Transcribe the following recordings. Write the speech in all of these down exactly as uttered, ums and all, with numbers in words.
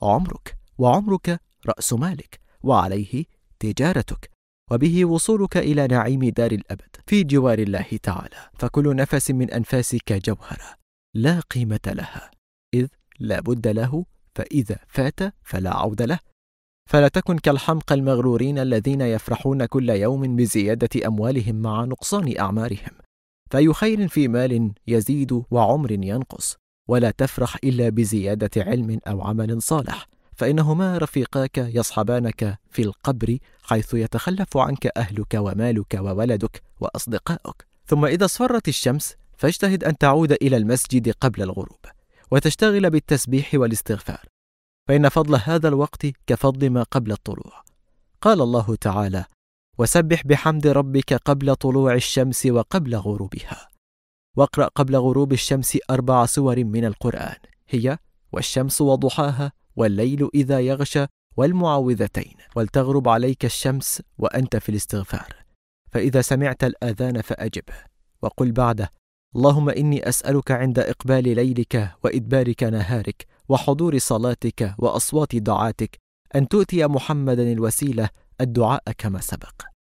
عمرك، وعمرك رأس مالك، وعليه تجارتك، وبه وصولك إلى نعيم دار الأبد في جوار الله تعالى. فكل نفس من أنفاسك جوهرة لا قيمة لها، إذ لا بد له، فإذا فات فلا عود له. فلا تكن كالحمقى المغرورين الذين يفرحون كل يوم بزيادة أموالهم مع نقصان أعمارهم، فأي خير في مال يزيد وعمر ينقص، ولا تفرح إلا بزيادة علم أو عمل صالح، فإنهما رفيقاك يصحبانك في القبر حيث يتخلف عنك أهلك ومالك وولدك وأصدقائك. ثم إذا اصفرت الشمس فاجتهد أن تعود إلى المسجد قبل الغروب، وتشتغل بالتسبيح والاستغفار، فإن فضل هذا الوقت كفضل ما قبل الطلوع. قال الله تعالى: وسبح بحمد ربك قبل طلوع الشمس وقبل غروبها. واقرأ قبل غروب الشمس أربع سور من القرآن، هي والشمس وضحاها، والليل إذا يغشى، والمعوذتين، ولتغرب عليك الشمس وأنت في الاستغفار. فإذا سمعت الآذان فأجبه، وقل بعده: اللهم إني أسألك عند إقبال ليلك وإدبارك نهارك وحضور صلاتك وأصوات دعاتك أن تؤتي محمدا الوسيلة الدعاء كما سبق.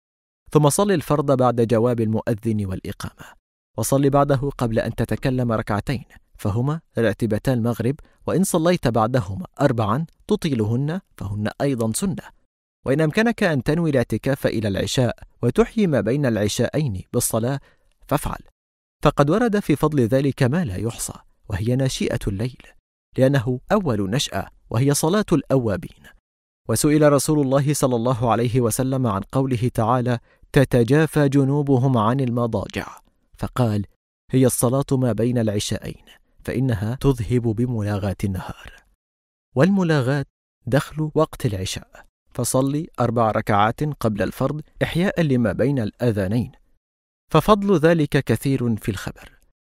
ثم صل الفرض بعد جواب المؤذن والإقامة، وصل بعده قبل أن تتكلم ركعتين، فهما راتبتا المغرب، وإن صليت بعدهما أربعا تطيلهن فهن أيضا سنة. وإن أمكنك أن تنوي الاعتكاف إلى العشاء وتحيي ما بين العشاءين بالصلاة فافعل، فقد ورد في فضل ذلك ما لا يحصى، وهي ناشئة الليل، لأنه أول نشأة، وهي صلاة الأوابين. وسئل رسول الله صلى الله عليه وسلم عن قوله تعالى: تتجافى جنوبهم عن المضاجع، فقال: هي الصلاة ما بين العشاءين، فإنها تذهب بملاغات النهار. والملاغات دخل وقت العشاء، فصلي أربع ركعات قبل الفرض إحياء لما بين الأذانين، ففضل ذلك كثير في الخبر.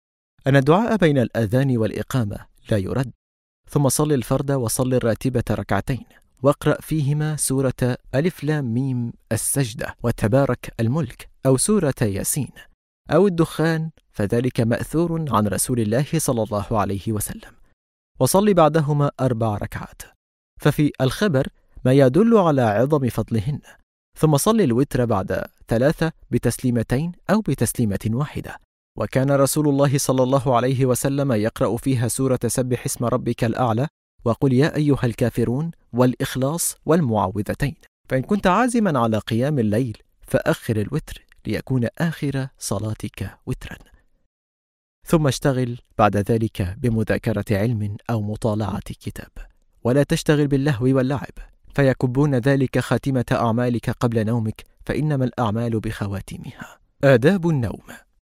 أن الدعاء بين الأذان والإقامة لا يرد. ثم صل الفرض وصل الراتبة ركعتين، واقرأ فيهما سورة ألف لام ميم السجدة وتبارك الملك، أو سورة ياسين أو الدخان، فذلك مأثور عن رسول الله صلى الله عليه وسلم. وصل بعدهما أربع ركعات، ففي الخبر ما يدل على عظم فضلهن. ثم صل الوتر بعد ثلاثة بتسليمتين أو بتسليمة واحدة، وكان رسول الله صلى الله عليه وسلم يقرأ فيها سورة سبح اسم ربك الأعلى، وقل يا أيها الكافرون، والإخلاص، والمعوذتين. فإن كنت عازما على قيام الليل فأخر الوتر ليكون آخر صلاتك وترا. ثم اشتغل بعد ذلك بمذاكرة علم أو مطالعة كتاب، ولا تشتغل باللهو واللعب، فيكبون ذلك خاتمة أعمالك قبل نومك، فإنما الأعمال بخواتيمها. آداب النوم.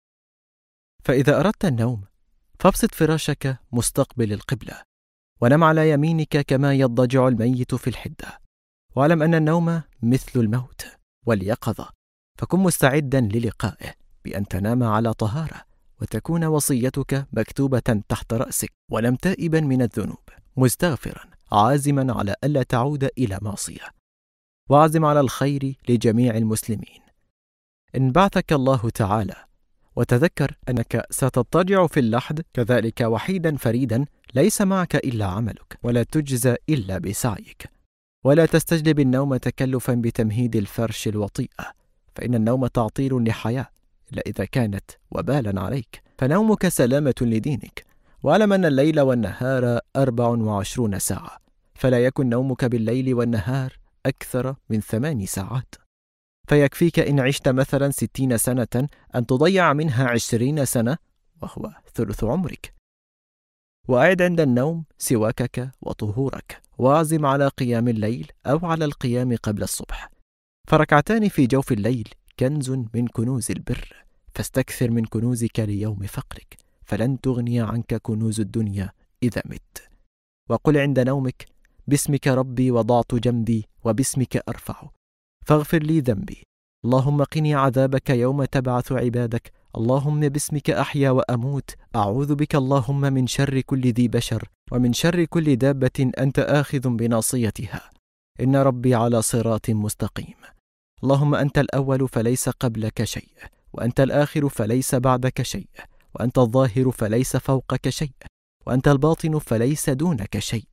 فإذا أردت النوم فابسط فراشك مستقبل القبلة، ونم على يمينك كما يضجع الميت في الحدة. واعلم أن النوم مثل الموت واليقظة، فكن مستعدا للقائه بأن تنام على طهارة، وتكون وصيتك مكتوبة تحت رأسك، ونم تائبا من الذنوب مستغفرا عازما على ألا تعود إلى معصية، وعازم على الخير لجميع المسلمين إن بعثك الله تعالى. وتذكر أنك ستضطجع في اللحد كذلك وحيدا فريدا، ليس معك إلا عملك، ولا تجزى إلا بسعيك. ولا تستجلب النوم تكلفا بتمهيد الفرش الوطيئة، فإن النوم تعطيل لحياة، إلا إذا كانت وبالا عليك، فنومك سلامة لدينك. واعلم أن الليل والنهار أربع وعشرون ساعة، فلا يكن نومك بالليل والنهار أكثر من ثمان ساعات، فيكفيك إن عشت مثلا ستين سنة أن تضيع منها عشرين سنة، وهو ثلث عمرك. وأعد عند النوم سواكك وطهورك، واعزم على قيام الليل أو على القيام قبل الصبح، فركعتان في جوف الليل كنز من كنوز البر، فاستكثر من كنوزك ليوم فقرك، فلن تغني عنك كنوز الدنيا إذا مت. وقل عند نومك: باسمك ربي وضعت جنبي وباسمك أرفع، فاغفر لي ذنبي، اللهم قني عذابك يوم تبعث عبادك، اللهم باسمك أحيا وأموت، أعوذ بك اللهم من شر كل ذي بشر، ومن شر كل دابة أنت آخذ بناصيتها، إن ربي على صراط مستقيم، اللهم أنت الأول فليس قبلك شيء، وأنت الآخر فليس بعدك شيء، وأنت الظاهر فليس فوقك شيء، وأنت الباطن فليس دونك شيء،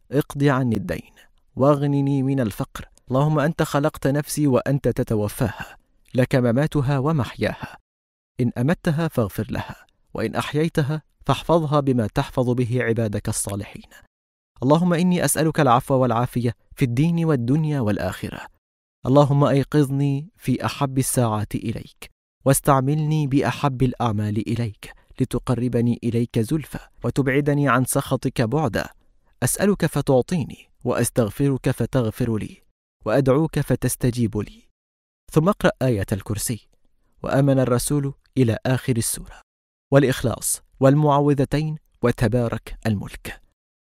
اقض عني الدين واغنني من الفقر. اللهم أنت خلقت نفسي وأنت تتوفاها، لك مماتها ومحياها، إن أمتها فاغفر لها، وإن أحييتها فاحفظها بما تحفظ به عبادك الصالحين. اللهم إني أسألك العفو والعافية في الدين والدنيا والآخرة. اللهم أيقظني في أحب الساعات إليك، واستعملني بأحب الأعمال إليك، لتقربني إليك زلفى وتبعدني عن سخطك بعدا. أسألك فتعطيني، وأستغفرك فتغفر لي، وأدعوك فتستجيب لي. ثم اقرأ آية الكرسي وآمن الرسول إلى آخر السورة، والإخلاص والمعوذتين وتبارك الملك.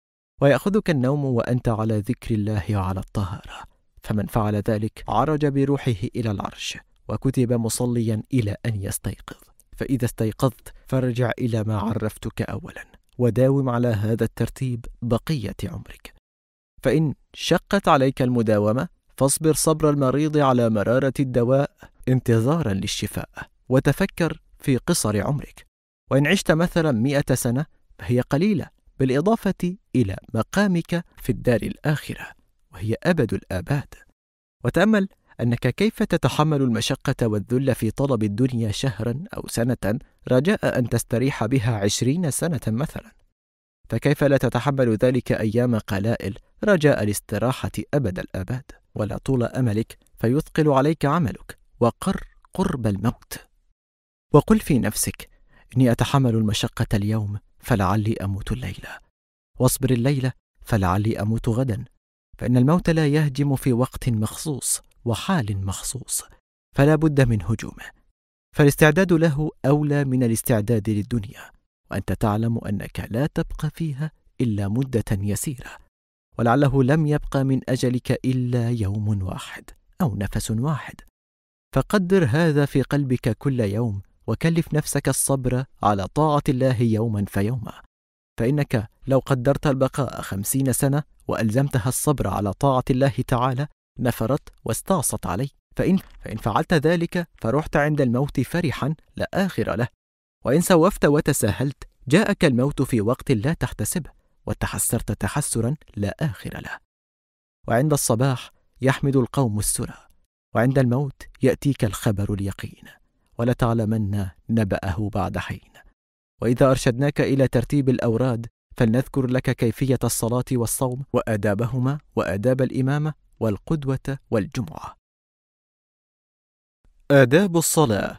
ويأخذك النوم وأنت على ذكر الله وعلى الطهارة، فمن فعل ذلك عرج بروحه إلى العرش، وكتب مصليا إلى أن يستيقظ. فإذا استيقظت فارجع إلى ما عرفتك أولا، وداوم على هذا الترتيب بقية عمرك. فإن شقت عليك المداومة فاصبر صبر المريض على مرارة الدواء انتظارا للشفاء، وتفكر في قصر عمرك. وإن عشت مثلا مئة سنة فهي قليلة بالإضافة إلى مقامك في الدار الآخرة، وهي أبد الآباد. وتأمل أنك كيف تتحمل المشقة والذل في طلب الدنيا شهرا أو سنة رجاء أن تستريح بها عشرين سنة مثلا، فكيف لا تتحمل ذلك أيام قلائل رجاء الاستراحة أبد الآباد؟ ولا طول أملك فيثقل عليك عملك، وقر قرب الموت. وقل في نفسك: إني أتحمل المشقة اليوم فلعلي أموت الليلة، واصبر الليلة فلعلي أموت غدا، فإن الموت لا يهجم في وقت مخصوص وحال مخصوص، فلا بد من هجومه، فالاستعداد له أولى من الاستعداد للدنيا، وأنت تعلم أنك لا تبقى فيها إلا مدة يسيرة، ولعله لم يبقى من أجلك إلا يوم واحد أو نفس واحد. فقدر هذا في قلبك كل يوم، وكلف نفسك الصبر على طاعة الله يوما فيوما، فإنك لو قدرت البقاء خمسين سنة وألزمتها الصبر على طاعة الله تعالى نفرت واستعصت عليه. فإن, فإن فعلت ذلك فرحت عند الموت فرحا لا آخر له، وإن سوفت وتساهلت جاءك الموت في وقت لا تحتسبه، وتحسرت تحسرا لا آخر له. وعند الصباح يحمد القوم السرى، وعند الموت يأتيك الخبر اليقين، ولتعلمن نبأه بعد حين. وإذا أرشدناك إلى ترتيب الأوراد فلنذكر لك كيفية الصلاة والصوم وآدابهما وآداب الإمامة والقدوة والجمعة. آداب الصلاة.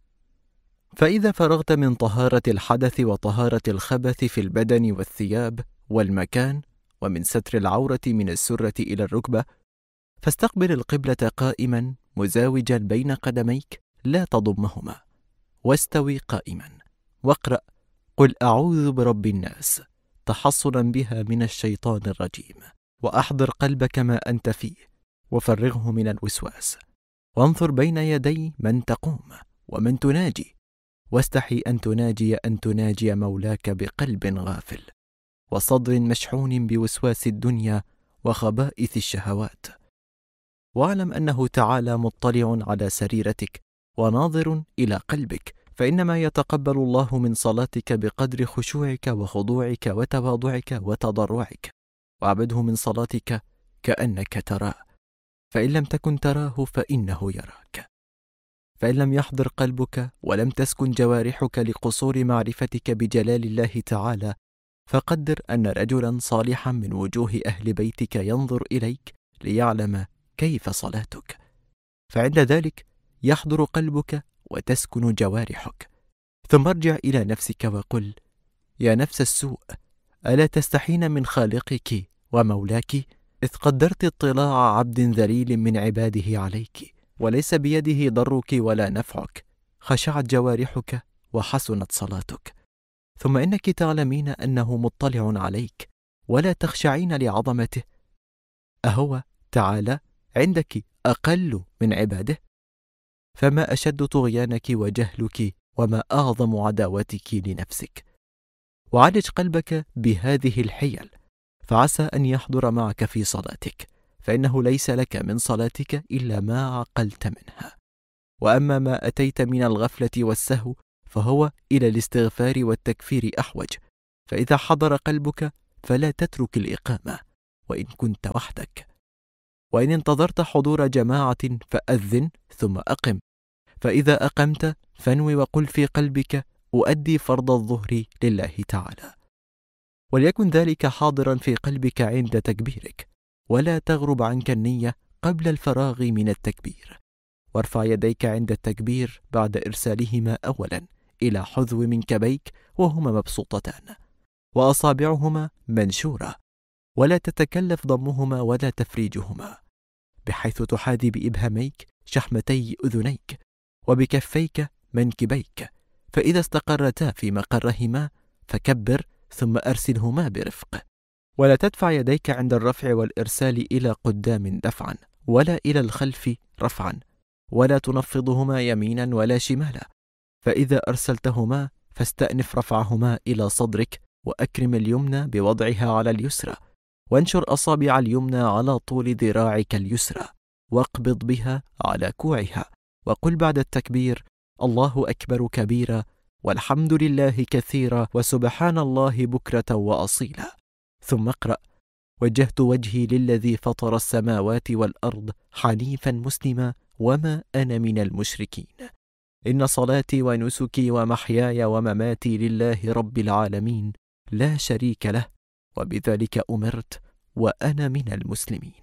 فإذا فرغت من طهارة الحدث وطهارة الخبث في البدن والثياب والمكان، ومن ستر العورة من السرة إلى الركبة، فاستقبل القبلة قائما مزاوجا بين قدميك لا تضمهما، واستوي قائما، واقرأ قل أعوذ برب الناس تحصنا بها من الشيطان الرجيم، وأحضر قلبك ما أنت فيه وفرغه من الوسواس، وانظر بين يدي من تقوم ومن تناجي، واستحي أن تناجي أن تناجي مولاك بقلب غافل وصدر مشحون بوسواس الدنيا وخبائث الشهوات. واعلم أنه تعالى مطلع على سريرتك وناظر إلى قلبك، فإنما يتقبل الله من صلاتك بقدر خشوعك وخضوعك وتواضعك وتضرعك، واعبده من صلاتك كأنك تراه، فإن لم تكن تراه فإنه يراك. فإن لم يحضر قلبك ولم تسكن جوارحك لقصور معرفتك بجلال الله تعالى، فقدر أن رجلا صالحا من وجوه أهل بيتك ينظر إليك ليعلم كيف صلاتك، فعند ذلك يحضر قلبك وتسكن جوارحك. ثم ارجع إلى نفسك وقل: يا نفس السوء، ألا تستحين من خالقك ومولاك، إذ قدرت اطلاع عبد ذليل من عباده عليك، وليس بيده ضرك ولا نفعك، خشعت جوارحك وحسنت صلاتك. ثم إنك تعلمين أنه مطلع عليك ولا تخشعين لعظمته، أهو تعالى عندك أقل من عباده؟ فما أشد طغيانك وجهلك، وما أعظم عداوتك لنفسك. وعالج قلبك بهذه الحيل، فعسى أن يحضر معك في صلاتك، فإنه ليس لك من صلاتك إلا ما عقلت منها. وأما ما أتيت من الغفلة والسهو فهو إلى الاستغفار والتكفير أحوج، فإذا حضر قلبك فلا تترك الإقامة، وإن كنت وحدك. وإن انتظرت حضور جماعة فأذن ثم أقم، فإذا أقمت فانوي وقل في قلبك أؤدي فرض الظهر لله تعالى، وليكن ذلك حاضرا في قلبك عند تكبيرك، ولا تغرب عنك النية قبل الفراغ من التكبير. وارفع يديك عند التكبير بعد إرسالهما أولا إلى حذو منكبيك وهما مبسوطتان، وأصابعهما منشورة، ولا تتكلف ضمهما ولا تفريجهما، بحيث تحاذي بإبهاميك شحمتي أذنيك وبكفيك منكبيك، فإذا استقرتا في مقرهما فكبر ثم أرسلهما برفق. ولا تدفع يديك عند الرفع والإرسال إلى قدام دفعا ولا إلى الخلف رفعا، ولا تنفضهما يمينا ولا شمالا، فإذا أرسلتهما فاستأنف رفعهما إلى صدرك، وأكرم اليمنى بوضعها على اليسرى، وانشر أصابع اليمنى على طول ذراعك اليسرى، واقبض بها على كوعها، وقل بعد التكبير: الله أكبر كبيرا، والحمد لله كثيرا، وسبحان الله بكرة وأصيلا. ثم اقرأ: وجهت وجهي للذي فطر السماوات والأرض حنيفا مسلما وما أنا من المشركين، إن صلاتي ونسكي ومحياي ومماتي لله رب العالمين لا شريك له، وبذلك أمرت وأنا من المسلمين.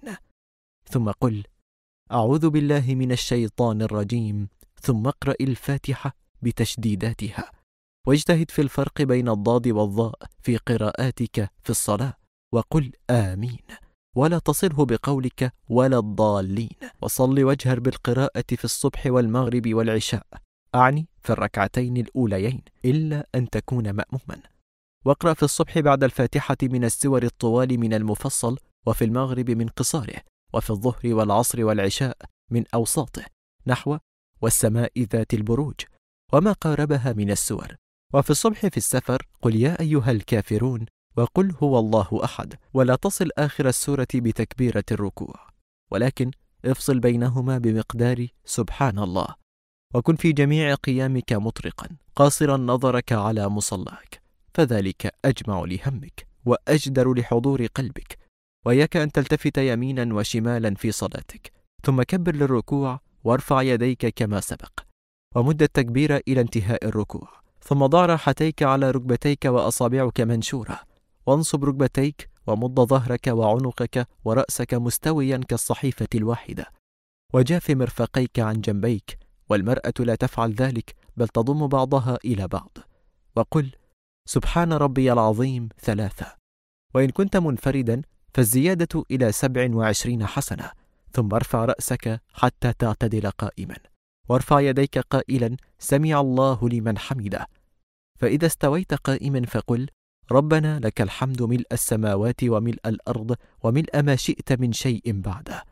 ثم قل: أعوذ بالله من الشيطان الرجيم، ثم اقرأ الفاتحة بتشديداتها، واجتهد في الفرق بين الضاد والضاء في قراءاتك في الصلاة، وقل آمين، ولا تصله بقولك ولا الضالين، وصل واجهر بالقراءة في الصبح والمغرب والعشاء، أعني في الركعتين الأوليين إلا أن تكون مأموما. واقرأ في الصبح بعد الفاتحة من السور الطوال من المفصل، وفي المغرب من قصاره، وفي الظهر والعصر والعشاء من أوساطه، نحو والسماء ذات البروج وما قاربها من السور. وفي الصبح في السفر قل يا أيها الكافرون، وقل هو الله أحد، ولا تصل آخر السورة بتكبيرة الركوع، ولكن افصل بينهما بمقدار سبحان الله. وكن في جميع قيامك مطرقا قاصرا نظرك على مصلاك، فذلك أجمع لهمك وأجدر لحضور قلبك. وإياك أن تلتفت يمينا وشمالا في صلاتك. ثم كبر للركوع وارفع يديك كما سبق، ومد التكبير إلى انتهاء الركوع، ثم ضع راحتيك على ركبتيك وأصابعك منشورة، وانصب ركبتيك ومد ظهرك وعنقك ورأسك مستويا كالصحيفة الواحدة، وجاف مرفقيك عن جنبيك، والمرأة لا تفعل ذلك بل تضم بعضها إلى بعض، وقل سبحان ربي العظيم ثلاثة. وإن كنت منفردا فالزيادة إلى سبع وعشرين حسنة. ثم ارفع رأسك حتى تعتدل قائما، وارفع يديك قائلا سمع الله لمن حمده. فإذا استويت قائما فقل ربنا لك الحمد ملء السماوات وملء الأرض وملء ما شئت من شيء بعده.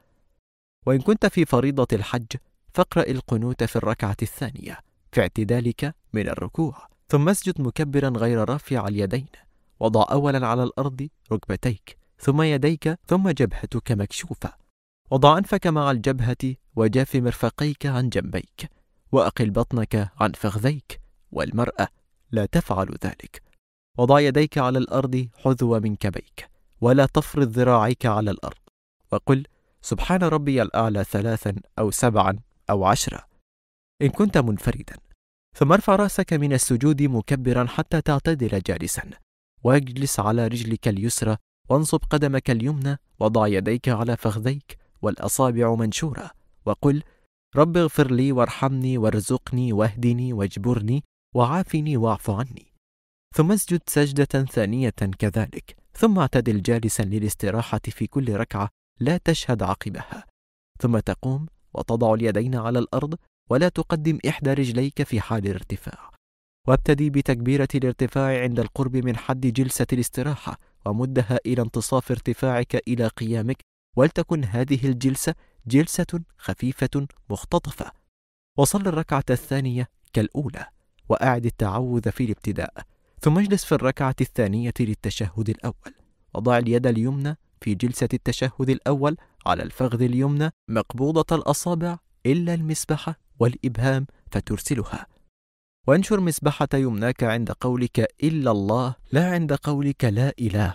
وإن كنت في فريضة الحج فاقرأ القنوت في الركعة الثانية في اعتدالك من الركوع، ثم اسجد مكبرا غير رافع اليدين، وضع أولا على الأرض ركبتيك ثم يديك ثم جبهتك مكشوفة، وضع أنفك مع الجبهة وجاف مرفقيك عن جنبيك، وأقل بطنك عن فخذيك، والمرأة لا تفعل ذلك. وضع يديك على الأرض حذو منكبيك، ولا تفرض ذراعيك على الأرض، وقل سبحان ربي الأعلى ثلاثا أو سبعا أو عشرة إن كنت منفردا. ثم ارفع رأسك من السجود مكبرا حتى تعتدل جالسا، واجلس على رجلك اليسرى، وانصب قدمك اليمنى، وضع يديك على فخذيك والأصابع منشورة، وقل رب اغفر لي وارحمني وارزقني واهدني واجبرني وعافني واعف عني. ثم اسجد سجدة ثانية كذلك، ثم اعتدل جالسا للاستراحة في كل ركعة لا تشهد عقبها، ثم تقوم وتضع اليدين على الأرض، ولا تقدم إحدى رجليك في حال الارتفاع، وابتدي بتكبيرة الارتفاع عند القرب من حد جلسة الاستراحة، ومدها إلى انتصاف ارتفاعك إلى قيامك، ولتكن هذه الجلسة جلسة خفيفة مختطفة. وصل الركعة الثانية كالأولى، وأعد التعوذ في الابتداء، ثم اجلس في الركعة الثانية للتشهد الأول، وضع اليد اليمنى في جلسة التشهد الأول على الفخذ اليمنى مقبوضة الأصابع إلا المسبحة والإبهام فترسلها، وانشر مسبحة يمناك عند قولك إلا الله لا عند قولك لا إله،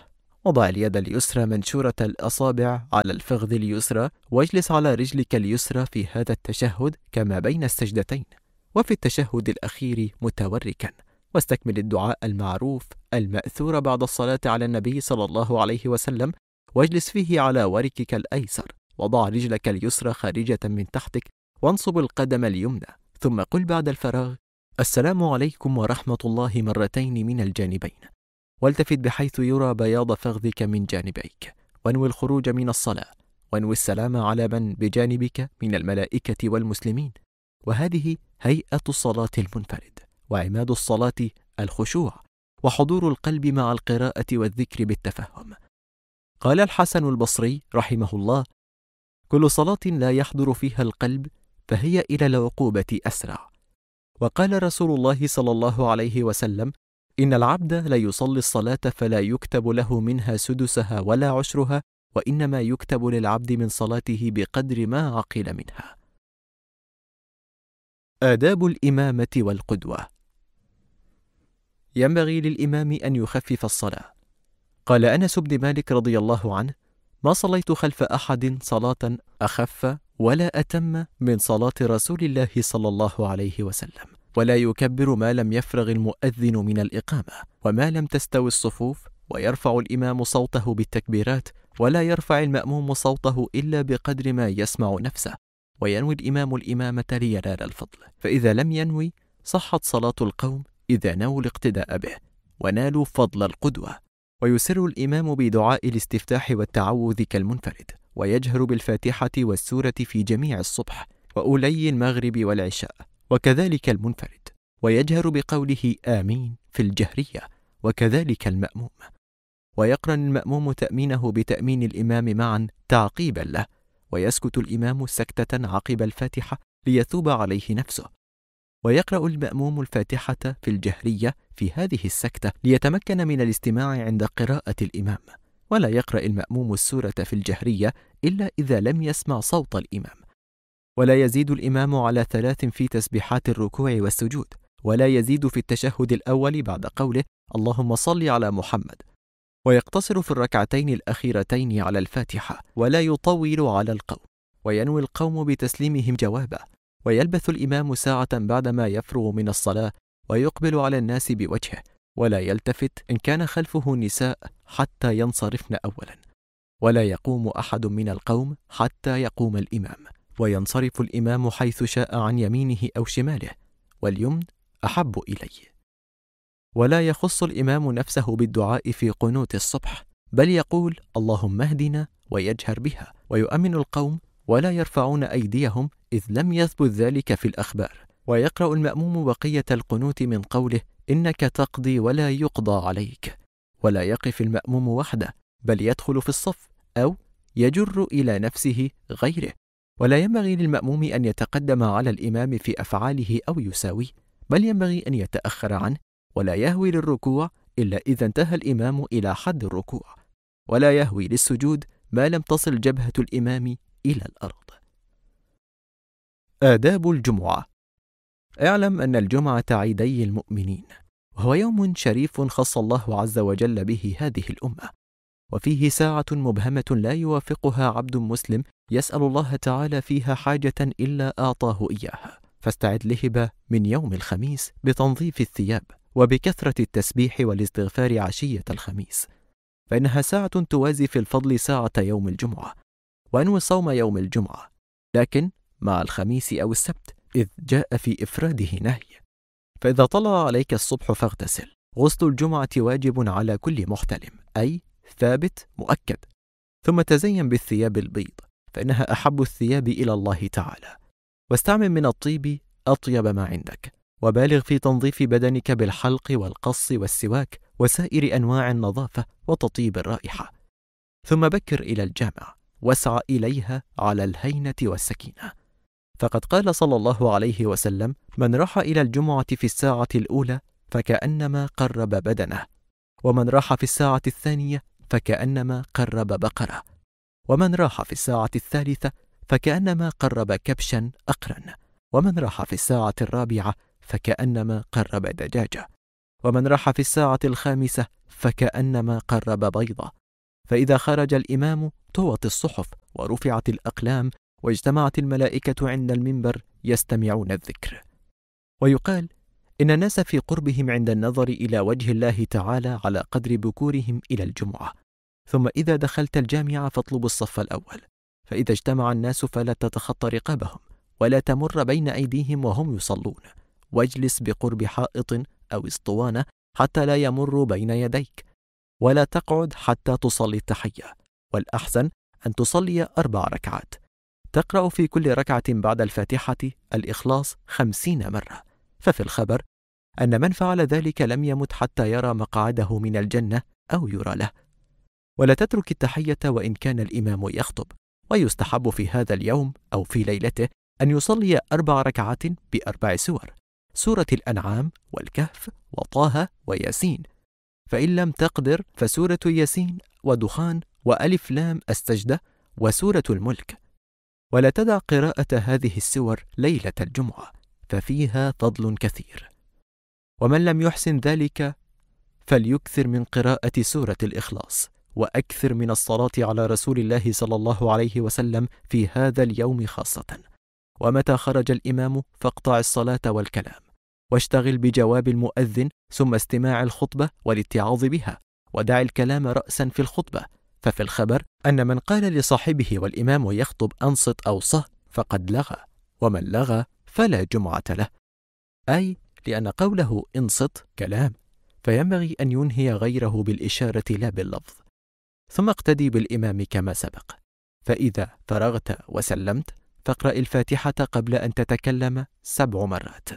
وضع اليد اليسرى منشورة الأصابع على الفخذ اليسرى، واجلس على رجلك اليسرى في هذا التشهد كما بين السجدتين، وفي التشهد الأخير متوركا، واستكمل الدعاء المعروف المأثور بعد الصلاة على النبي صلى الله عليه وسلم، واجلس فيه على وركك الأيسر، وضع رجلك اليسرى خارجة من تحتك، وانصب القدم اليمنى، ثم قل بعد الفراغ: السلام عليكم ورحمة الله مرتين من الجانبين، والتفت بحيث يرى بياض فخذك من جانبيك، وانوي الخروج من الصلاة، وانوي السلام على من بجانبك من الملائكة والمسلمين. وهذه هيئة الصلاة المنفرد، وعماد الصلاة الخشوع وحضور القلب مع القراءة والذكر بالتفهم. قال الحسن البصري رحمه الله: كل صلاة لا يحضر فيها القلب فهي إلى العقوبة أسرع. وقال رسول الله صلى الله عليه وسلم: إن العبد لا يصلي الصلاة فلا يكتب له منها سدسها ولا عشرها، وإنما يكتب للعبد من صلاته بقدر ما عقل منها. آداب الإمامة والقدوة. ينبغي للإمام أن يخفف الصلاة. قال أنس بن مالك رضي الله عنه: ما صليت خلف أحد صلاة أخف ولا أتم من صلاة رسول الله صلى الله عليه وسلم، ولا يكبر ما لم يفرغ المؤذن من الإقامة، وما لم تستوي الصفوف، ويرفع الإمام صوته بالتكبيرات، ولا يرفع المأموم صوته إلا بقدر ما يسمع نفسه، وينوي الإمام الإمامة لينال الفضل، فإذا لم ينوي صحت صلاة القوم إذا نووا الاقتداء به ونالوا فضل القدوة. ويسر الإمام بدعاء الاستفتاح والتعوذ كالمنفرد، ويجهر بالفاتحة والسورة في جميع الصبح وأولي المغرب والعشاء، وكذلك المنفرد، ويجهر بقوله آمين في الجهرية، وكذلك المأموم. ويقرن المأموم تأمينه بتأمين الإمام معا تعقيبا له، ويسكت الإمام سكتة عقب الفاتحة ليثوب عليه نفسه. ويقرأ المأموم الفاتحة في الجهرية في هذه السكتة ليتمكن من الاستماع عند قراءة الإمام، ولا يقرأ المأموم السورة في الجهرية إلا إذا لم يسمع صوت الإمام. ولا يزيد الإمام على ثلاث في تسبيحات الركوع والسجود، ولا يزيد في التشهد الأول بعد قوله اللهم صل على محمد، ويقتصر في الركعتين الأخيرتين على الفاتحة، ولا يطول على القوم، وينوي القوم بتسليمهم جوابه. ويلبث الإمام ساعة بعدما يفرغ من الصلاة، ويقبل على الناس بوجهه، ولا يلتفت إن كان خلفه نساء حتى ينصرفن أولا، ولا يقوم أحد من القوم حتى يقوم الإمام، وينصرف الإمام حيث شاء عن يمينه أو شماله، واليمن أحب إليه. ولا يخص الإمام نفسه بالدعاء في قنوت الصبح، بل يقول اللهم اهدنا ويجهر بها، ويؤمن القوم ولا يرفعون أيديهم إذ لم يثبت ذلك في الأخبار. ويقرأ المأموم بقية القنوت من قوله إنك تقضي ولا يقضى عليك، ولا يقف المأموم وحده، بل يدخل في الصف أو يجر إلى نفسه غيره. ولا ينبغي للمأموم أن يتقدم على الإمام في أفعاله أو يساويه، بل ينبغي أن يتأخر عنه، ولا يهوي للركوع إلا إذا انتهى الإمام إلى حد الركوع، ولا يهوي للسجود ما لم تصل جبهة الإمام إلى الأرض. آداب الجمعة. اعلم أن الجمعة عيدي المؤمنين، وهو يوم شريف خص الله عز وجل به هذه الأمة، وفيه ساعة مبهمة لا يوافقها عبد مسلم يسأل الله تعالى فيها حاجة إلا أعطاه إياها، فاستعد لهبة من يوم الخميس بتنظيف الثياب وبكثرة التسبيح والاستغفار عشية الخميس، فإنها ساعة توازي في الفضل ساعة يوم الجمعة. وأنوي صوم يوم الجمعة، لكن مع الخميس أو السبت، إذ جاء في إفراده نهي. فإذا طلع عليك الصبح فاغتسل. غسل الجمعة واجب على كل محتلم، أي ثابت مؤكد. ثم تزين بالثياب البيض، فإنها أحب الثياب إلى الله تعالى. واستعمل من الطيب أطيب ما عندك، وبالغ في تنظيف بدنك بالحلق والقص والسواك وسائر أنواع النظافة وتطيب الرائحة. ثم بكر إلى الجامع، واسع إليها على الهينة والسكينة، فقد قال صلى الله عليه وسلم: من راح إلى الجمعة في الساعة الأولى فكأنما قرب بدنه، ومن راح في الساعة الثانية فكأنما قرب بقرة، ومن راح في الساعة الثالثة فكأنما قرب كبشا أقرن، ومن راح في الساعة الرابعة فكأنما قرب دجاجة، ومن راح في الساعة الخامسة فكأنما قرب بيضة، فإذا خرج الإمام طوت الصحف ورفعت الأقلام واجتمعت الملائكة عند المنبر يستمعون الذكر. ويقال إن الناس في قربهم عند النظر إلى وجه الله تعالى على قدر بكورهم إلى الجمعة. ثم إذا دخلت الجامعة فاطلب الصف الأول، فإذا اجتمع الناس فلا تتخطى رقابهم ولا تمر بين أيديهم وهم يصلون، واجلس بقرب حائط أو اسطوانة حتى لا يمروا بين يديك، ولا تقعد حتى تصلي التحية، والأحسن أن تصلي أربع ركعات، تقرأ في كل ركعة بعد الفاتحة الإخلاص خمسين مرة. ففي الخبر أن من فعل ذلك لم يمت حتى يرى مقعده من الجنة أو يرى له. ولا تترك التحية وإن كان الإمام يخطب، ويستحب في هذا اليوم أو في ليلته أن يصلي أربع ركعات بأربع سور: سورة الأنعام والكهف وطه وياسين، فإن لم تقدر فسورة ياسين ودخان وألف لام السجدة وسورة الملك. ولا تدع قراءة هذه السور ليلة الجمعة، ففيها فضل كثير. ومن لم يحسن ذلك فليكثر من قراءة سورة الإخلاص، وأكثر من الصلاة على رسول الله صلى الله عليه وسلم في هذا اليوم خاصة. ومتى خرج الإمام فاقطع الصلاة والكلام، واشتغل بجواب المؤذن ثم استماع الخطبة والاتعاظ بها، ودع الكلام رأسا في الخطبة. ففي الخبر أن من قال لصاحبه والإمام يخطب أنصت أو صه فقد لغى، ومن لغى فلا جمعة له، أي لأن قوله انصت كلام، فينبغي أن ينهي غيره بالإشارة لا باللفظ. ثم اقتدي بالإمام كما سبق، فإذا فرغت وسلمت فاقرأ الفاتحة قبل أن تتكلم سبع مرات،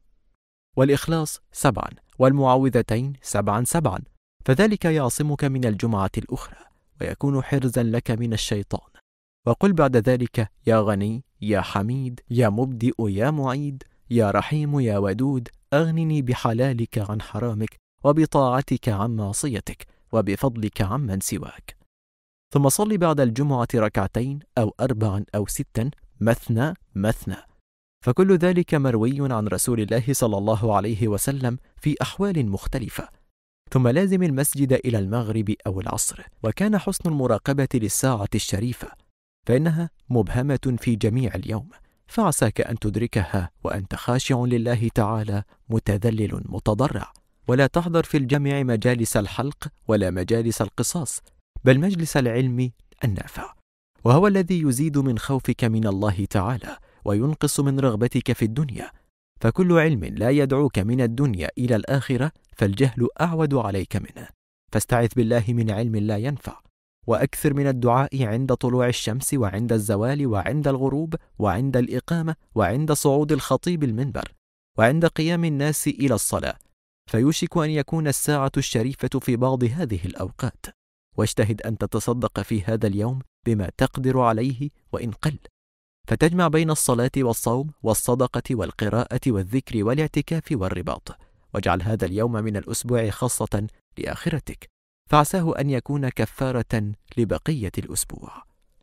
والإخلاص سبعا، والمعوذتين سبعا سبعا، فذلك يعصمك من الجمعة الأخرى ويكون حرزا لك من الشيطان. وقل بعد ذلك: يا غني يا حميد يا مبدئ يا معيد يا رحيم يا ودود، أغنني بحلالك عن حرامك وبطاعتك عن معصيتك وبفضلك عمن سواك. ثم صل بعد الجمعة ركعتين أو أربعا أو ستا مثنى مثنى، فكل ذلك مروي عن رسول الله صلى الله عليه وسلم في أحوال مختلفة. ثم لازم المسجد إلى المغرب أو العصر. وكان حسن المراقبة للساعة الشريفة، فإنها مبهمة في جميع اليوم، فعساك أن تدركها وأنت خاشع لله تعالى متذلل متضرع. ولا تحضر في الجمع مجالس الحلق ولا مجالس القصاص، بل مجلس العلم النافع، وهو الذي يزيد من خوفك من الله تعالى وينقص من رغبتك في الدنيا. فكل علم لا يدعوك من الدنيا إلى الآخرة فالجهل أعود عليك منه، فاستعذ بالله من علم لا ينفع. وأكثر من الدعاء عند طلوع الشمس وعند الزوال وعند الغروب وعند الإقامة وعند صعود الخطيب المنبر وعند قيام الناس إلى الصلاة، فيوشك أن يكون الساعة الشريفة في بعض هذه الأوقات. واجتهد أن تتصدق في هذا اليوم بما تقدر عليه وإن قل، فتجمع بين الصلاة والصوم والصدقة والقراءة والذكر والاعتكاف والرباط. واجعل هذا اليوم من الأسبوع خاصة لآخرتك، فعساه أن يكون كفارة لبقية الأسبوع.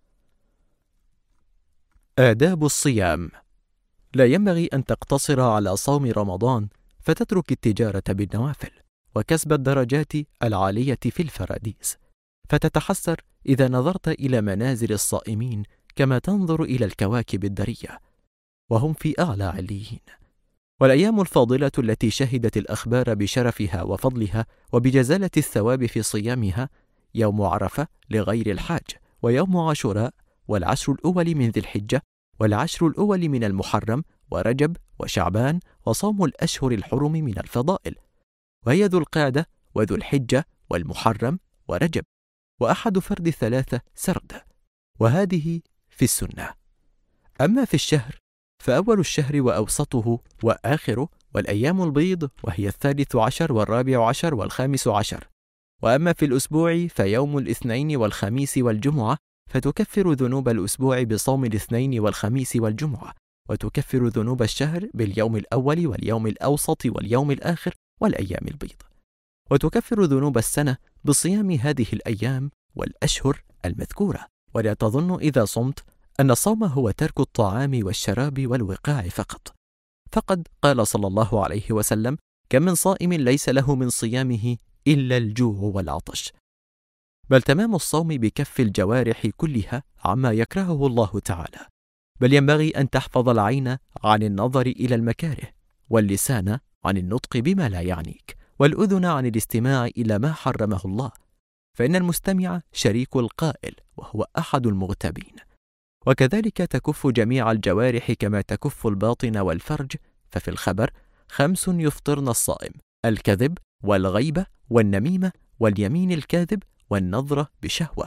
آداب الصيام: لا ينبغي أن تقتصر على صوم رمضان فتترك التجارة بالنوافل وكسب الدرجات العالية في الفراديس، فتتحسر إذا نظرت إلى منازل الصائمين كما تنظر إلى الكواكب الدرية وهم في أعلى عليين. والأيام الفاضلة التي شهدت الأخبار بشرفها وفضلها وبجزالة الثواب في صيامها: يوم عرفة لغير الحاج، ويوم عاشوراء، والعشر الأول من ذي الحجة، والعشر الأول من المحرم، ورجب وشعبان، وصوم الأشهر الحرم من الفضائل، وهي ذو القعدة وذو الحجة والمحرم ورجب، وأحد فرد ثلاثة سرد، وهذه في السنة. أما في الشهر فأول الشهر وأوسطه وآخره، والأيام البيض وهي الثالث عشر والرابع عشر والخامس عشر. وأما في الأسبوع فيوم الاثنين والخميس والجمعة، فتكفر ذنوب الأسبوع بصوم الاثنين والخميس والجمعة، وتكفر ذنوب الشهر باليوم الأول واليوم الأوسط واليوم الآخر والأيام البيض، وتكفر ذنوب السنة بصيام هذه الأيام والأشهر المذكورة. ولا تظن إذا صمت أن الصوم هو ترك الطعام والشراب والوقاع فقط، فقد قال صلى الله عليه وسلم: كم من صائم ليس له من صيامه إلا الجوع والعطش. بل تمام الصوم بكف الجوارح كلها عما يكرهه الله تعالى، بل ينبغي أن تحفظ العين عن النظر إلى المكاره، واللسان عن النطق بما لا يعنيك، والأذن عن الاستماع إلى ما حرمه الله، فإن المستمع شريك القائل وهو أحد المغتابين. وكذلك تكف جميع الجوارح كما تكف الباطن والفرج. ففي الخبر خمس يفطرن الصائم: الكذب والغيبة والنميمة واليمين الكاذب والنظرة بشهوة.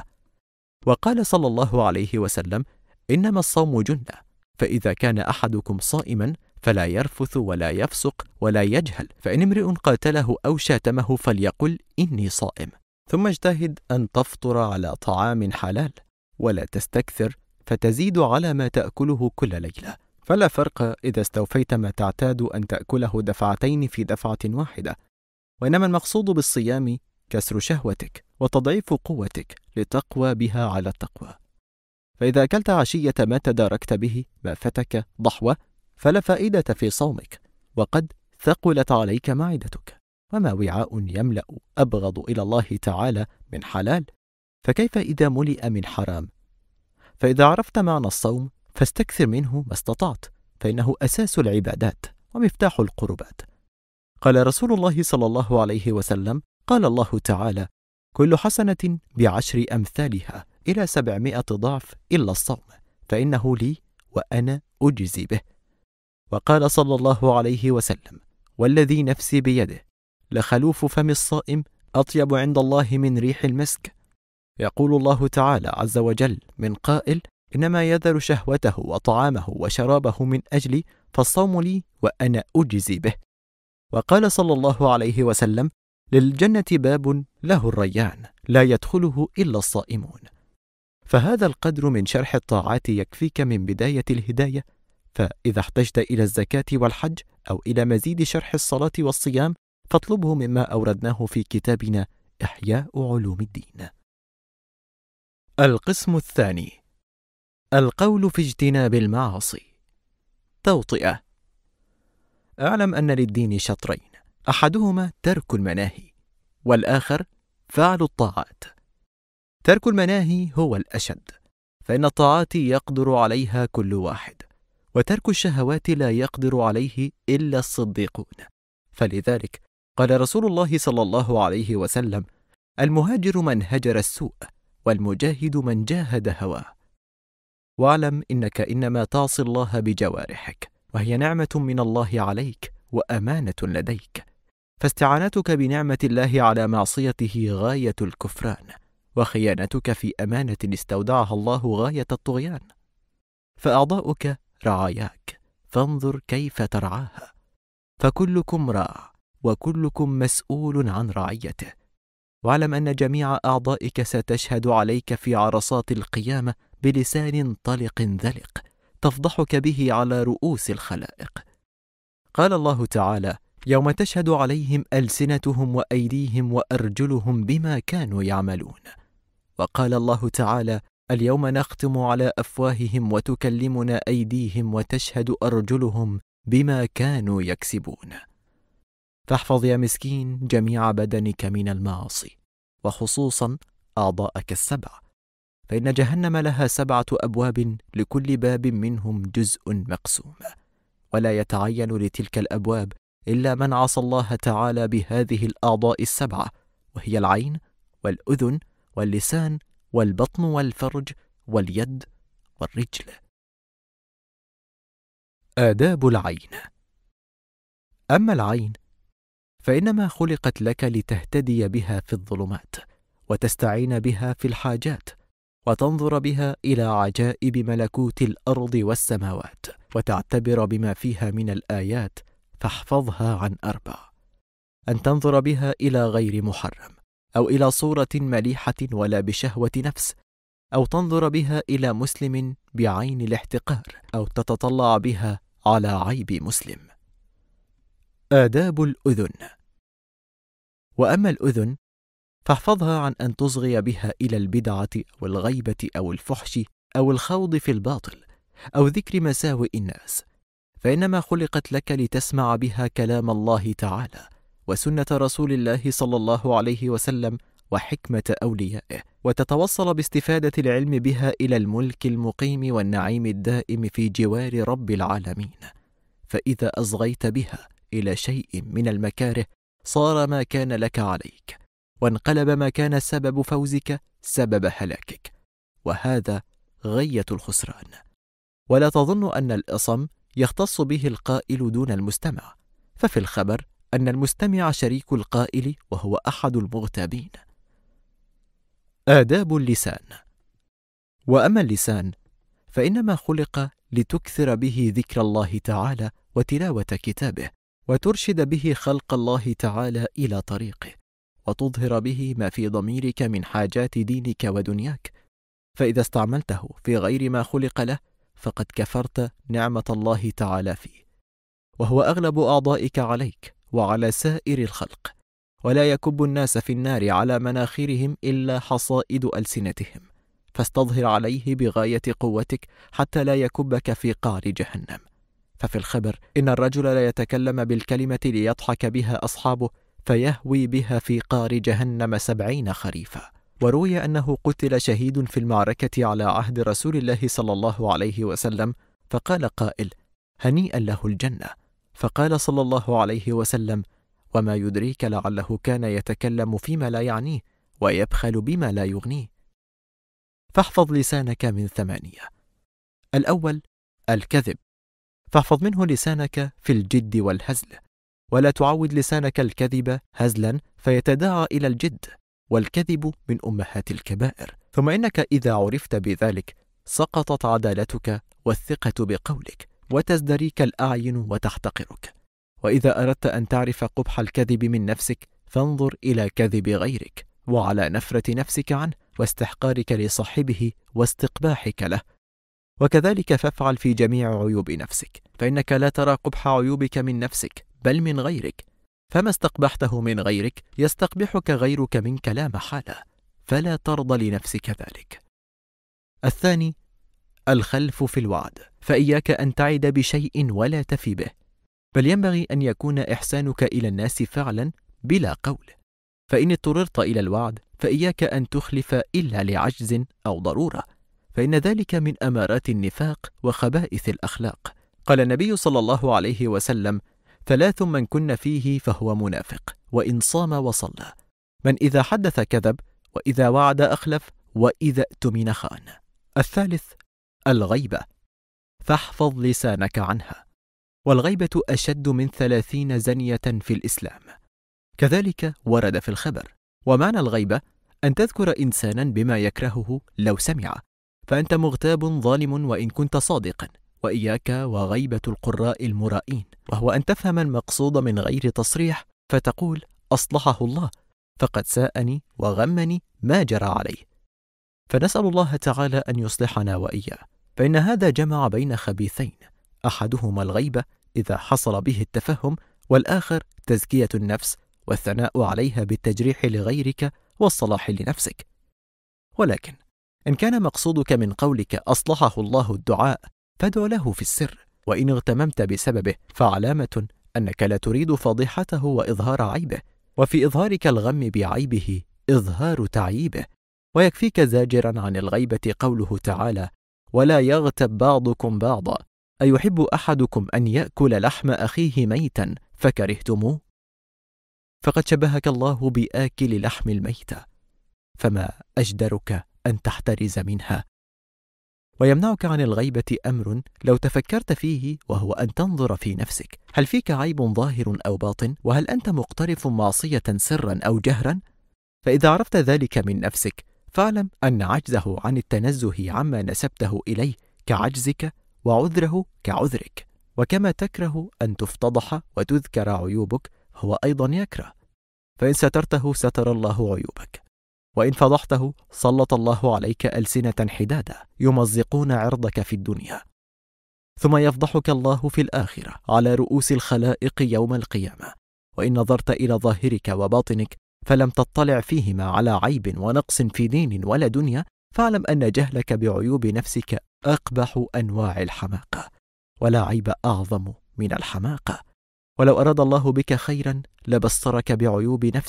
وقال صلى الله عليه وسلم: إنما الصوم جنة، فإذا كان أحدكم صائما فلا يرفث ولا يفسق ولا يجهل، فإن امرئ قاتله أو شاتمه فليقل إني صائم. ثم اجتهد أن تفطر على طعام حلال، ولا تستكثر فتزيد على ما تأكله كل ليلة، فلا فرق إذا استوفيت ما تعتاد أن تأكله دفعتين في دفعة واحدة، وإنما المقصود بالصيام كسر شهوتك وتضعيف قوتك لتقوى بها على التقوى. فإذا أكلت عشية ما تداركت به ما فتك ضحوة فلا فائدة في صومك، وقد ثقلت عليك معدتك، وما وعاء يملأ أبغض إلى الله تعالى من حلال، فكيف إذا ملئ من حرام؟ فإذا عرفت معنى الصوم فاستكثر منه ما استطعت، فإنه أساس العبادات ومفتاح القربات. قال رسول الله صلى الله عليه وسلم: قال الله تعالى: كل حسنة بعشر أمثالها إلى سبعمائة ضعف إلا الصوم، فإنه لي وأنا أجزي به. وقال صلى الله عليه وسلم: والذي نفسي بيده لخلوف فم الصائم أطيب عند الله من ريح المسك. يقول الله تعالى عز وجل من قائل: إنما يذر شهوته وطعامه وشرابه من أجلي، فالصوم لي وأنا أجزي به. وقال صلى الله عليه وسلم: للجنة باب له الريان لا يدخله إلا الصائمون. فهذا القدر من شرح الطاعات يكفيك من بداية الهداية، فإذا احتجت إلى الزكاة والحج أو إلى مزيد شرح الصلاة والصيام فاطلبه مما أوردناه في كتابنا إحياء علوم الدين. القسم الثاني: القول في اجتناب المعاصي. توطئة. اعلم أن للدين شطرين: أحدهما ترك المناهي، والآخر فعل الطاعات. ترك المناهي هو الأشد، فإن الطاعات يقدر عليها كل واحد، وترك الشهوات لا يقدر عليه إلا الصديقون. فلذلك قال رسول الله صلى الله عليه وسلم: المهاجر من هجر السوء، والمجاهد من جاهد هواه. واعلم إنك إنما تعصي الله بجوارحك، وهي نعمة من الله عليك وأمانة لديك، فاستعانتك بنعمة الله على معصيته غاية الكفران، وخيانتك في أمانة استودعها الله غاية الطغيان. فأعضاؤك رعاياك، فانظر كيف ترعاها، فكلكم راع وكلكم مسؤول عن رعيته. واعلم أن جميع أعضائك ستشهد عليك في عرصات القيامة بلسان طلق ذلق تفضحك به على رؤوس الخلائق. قال الله تعالى: يوم تشهد عليهم ألسنتهم وأيديهم وأرجلهم بما كانوا يعملون. وقال الله تعالى: اليوم نختم على أفواههم وتكلمنا أيديهم وتشهد أرجلهم بما كانوا يكسبون. فاحفظ يا مسكين جميع بدنك من المعاصي، وخصوصا أعضاءك السبع، فإن جهنم لها سبعة أبواب لكل باب منهم جزء مقسوم، ولا يتعين لتلك الأبواب إلا من عصى الله تعالى بهذه الأعضاء السبعة، وهي العين والأذن واللسان والبطن والفرج واليد والرجل. آداب العين. أما العين فإنما خلقت لك لتهتدي بها في الظلمات، وتستعين بها في الحاجات، وتنظر بها إلى عجائب ملكوت الأرض والسماوات، وتعتبر بما فيها من الآيات، فاحفظها عن أربع: أن تنظر بها إلى غير محرم، أو إلى صورة مليحة ولا بشهوة نفس، أو تنظر بها إلى مسلم بعين الاحتقار، أو تتطلع بها على عيب مسلم. آداب الأذن. وأما الأذن فاحفظها عن أن تصغي بها إلى البدعة أو الغيبة أو الفحش أو الخوض في الباطل أو ذكر مساوئ الناس، فإنما خلقت لك لتسمع بها كلام الله تعالى وسنة رسول الله صلى الله عليه وسلم وحكمة أوليائه، وتتوصل باستفادة العلم بها إلى الملك المقيم والنعيم الدائم في جوار رب العالمين. فإذا أصغيت بها إلى شيء من المكاره صار ما كان لك عليك، وانقلب ما كان سبب فوزك سبب هلاكك، وهذا غاية الخسران. ولا تظن أن الأصم يختص به القائل دون المستمع، ففي الخبر أن المستمع شريك القائل وهو أحد المغتابين. آداب اللسان. وأما اللسان فإنما خلق لتكثر به ذكر الله تعالى وتلاوة كتابه، وترشد به خلق الله تعالى إلى طريقه، وتظهر به ما في ضميرك من حاجات دينك ودنياك. فإذا استعملته في غير ما خلق له فقد كفرت نعمة الله تعالى فيه، وهو أغلب أعضائك عليك وعلى سائر الخلق، ولا يكب الناس في النار على مناخرهم إلا حصائد ألسنتهم، فاستظهر عليه بغاية قوتك حتى لا يكبك في قعر جهنم. ففي الخبر إن الرجل لا يتكلم بالكلمة ليضحك بها أصحابه فيهوي بها في قعر جهنم سبعين خريفا. وروي أنه قتل شهيد في المعركة على عهد رسول الله صلى الله عليه وسلم، فقال قائل: هنيئا له الجنة. فقال صلى الله عليه وسلم: وما يدريك لعله كان يتكلم فيما لا يعنيه ويبخل بما لا يغنيه. فاحفظ لسانك من ثمانية. الأول الكذب، فاحفظ منه لسانك في الجد والهزل، ولا تعود لسانك الكذب هزلا فيتداعى إلى الجد، والكذب من أمهات الكبائر. ثم إنك إذا عرفت بذلك سقطت عدالتك والثقة بقولك، وتزدريك الأعين وتحتقرك. وإذا أردت أن تعرف قبح الكذب من نفسك فانظر إلى كذب غيرك، وعلى نفرة نفسك عنه واستحقارك لصاحبه واستقباحك له. وكذلك فافعل في جميع عيوب نفسك، فإنك لا ترى قبح عيوبك من نفسك بل من غيرك، فما استقبحته من غيرك يستقبحك غيرك منك لا محالة، فلا ترضى لنفسك ذلك. الثاني الخلف في الوعد، فإياك أن تعد بشيء ولا تفي به، بل ينبغي أن يكون إحسانك إلى الناس فعلا بلا قول. فإن اضطررت إلى الوعد فإياك أن تخلف إلا لعجز أو ضرورة، فإن ذلك من أمارات النفاق وخبائث الأخلاق. قال النبي صلى الله عليه وسلم: ثلاث من كن فيه فهو منافق، وإن صام وصلى: من إذا حدث كذب، وإذا وعد أخلف، وإذا اؤتمن خان. الثالث الغيبة، فاحفظ لسانك عنها، والغيبة أشد من ثلاثين زنية في الإسلام. كذلك ورد في الخبر. ومعنى الغيبة أن تذكر إنسانا بما يكرهه لو سمع، فأنت مغتاب ظالم وإن كنت صادقا. وإياك وغيبة القراء المرائين، وهو أن تفهم المقصود من غير تصريح فتقول: أصلحه الله، فقد ساءني وغمني ما جرى عليه. فنسأل الله تعالى أن يصلحنا وإياه، فإن هذا جمع بين خبيثين، أحدهما الغيبة إذا حصل به التفهم، والآخر تزكية النفس والثناء عليها بالتجريح لغيرك والصلاح لنفسك. ولكن إن كان مقصودك من قولك أصلحه الله الدعاء فادع له في السر، وإن اغتممت بسببه فعلامة أنك لا تريد فضيحته وإظهار عيبه، وفي إظهارك الغم بعيبه إظهار تعييبه. ويكفيك زاجرا عن الغيبة قوله تعالى: ولا يغتب بعضكم بعضا أيحب أحدكم أن يأكل لحم أخيه ميتا فكرهتموه. فقد شبهك الله بآكل لحم الميتة، فما أجدرك أن تحترز منها. ويمنعك عن الغيبة أمر لو تفكرت فيه، وهو أن تنظر في نفسك، هل فيك عيب ظاهر أو باطن؟ وهل أنت مقترف معصية سرا أو جهرا؟ فإذا عرفت ذلك من نفسك فاعلم أن عجزه عن التنزه عما نسبته إليه كعجزك، وعذره كعذرك. وكما تكره أن تفتضح وتذكر عيوبك هو أيضا يكره، فإن سترته ستر الله عيوبك، وإن فضحته سلط الله عليك ألسنة حدادة يمزقون عرضك في الدنيا، ثم يفضحك الله في الآخرة على رؤوس الخلائق يوم القيامة. وإن نظرت إلى ظاهرك وباطنك فلم تطلع فيهما على عيب ونقص في دين ولا دنيا، فاعلم أن جهلك بعيوب نفسك أقبح أنواع الحماقة، ولا عيب أعظم من الحماقة. ولو أراد الله بك خيرا لبصرك بعيوب نفسك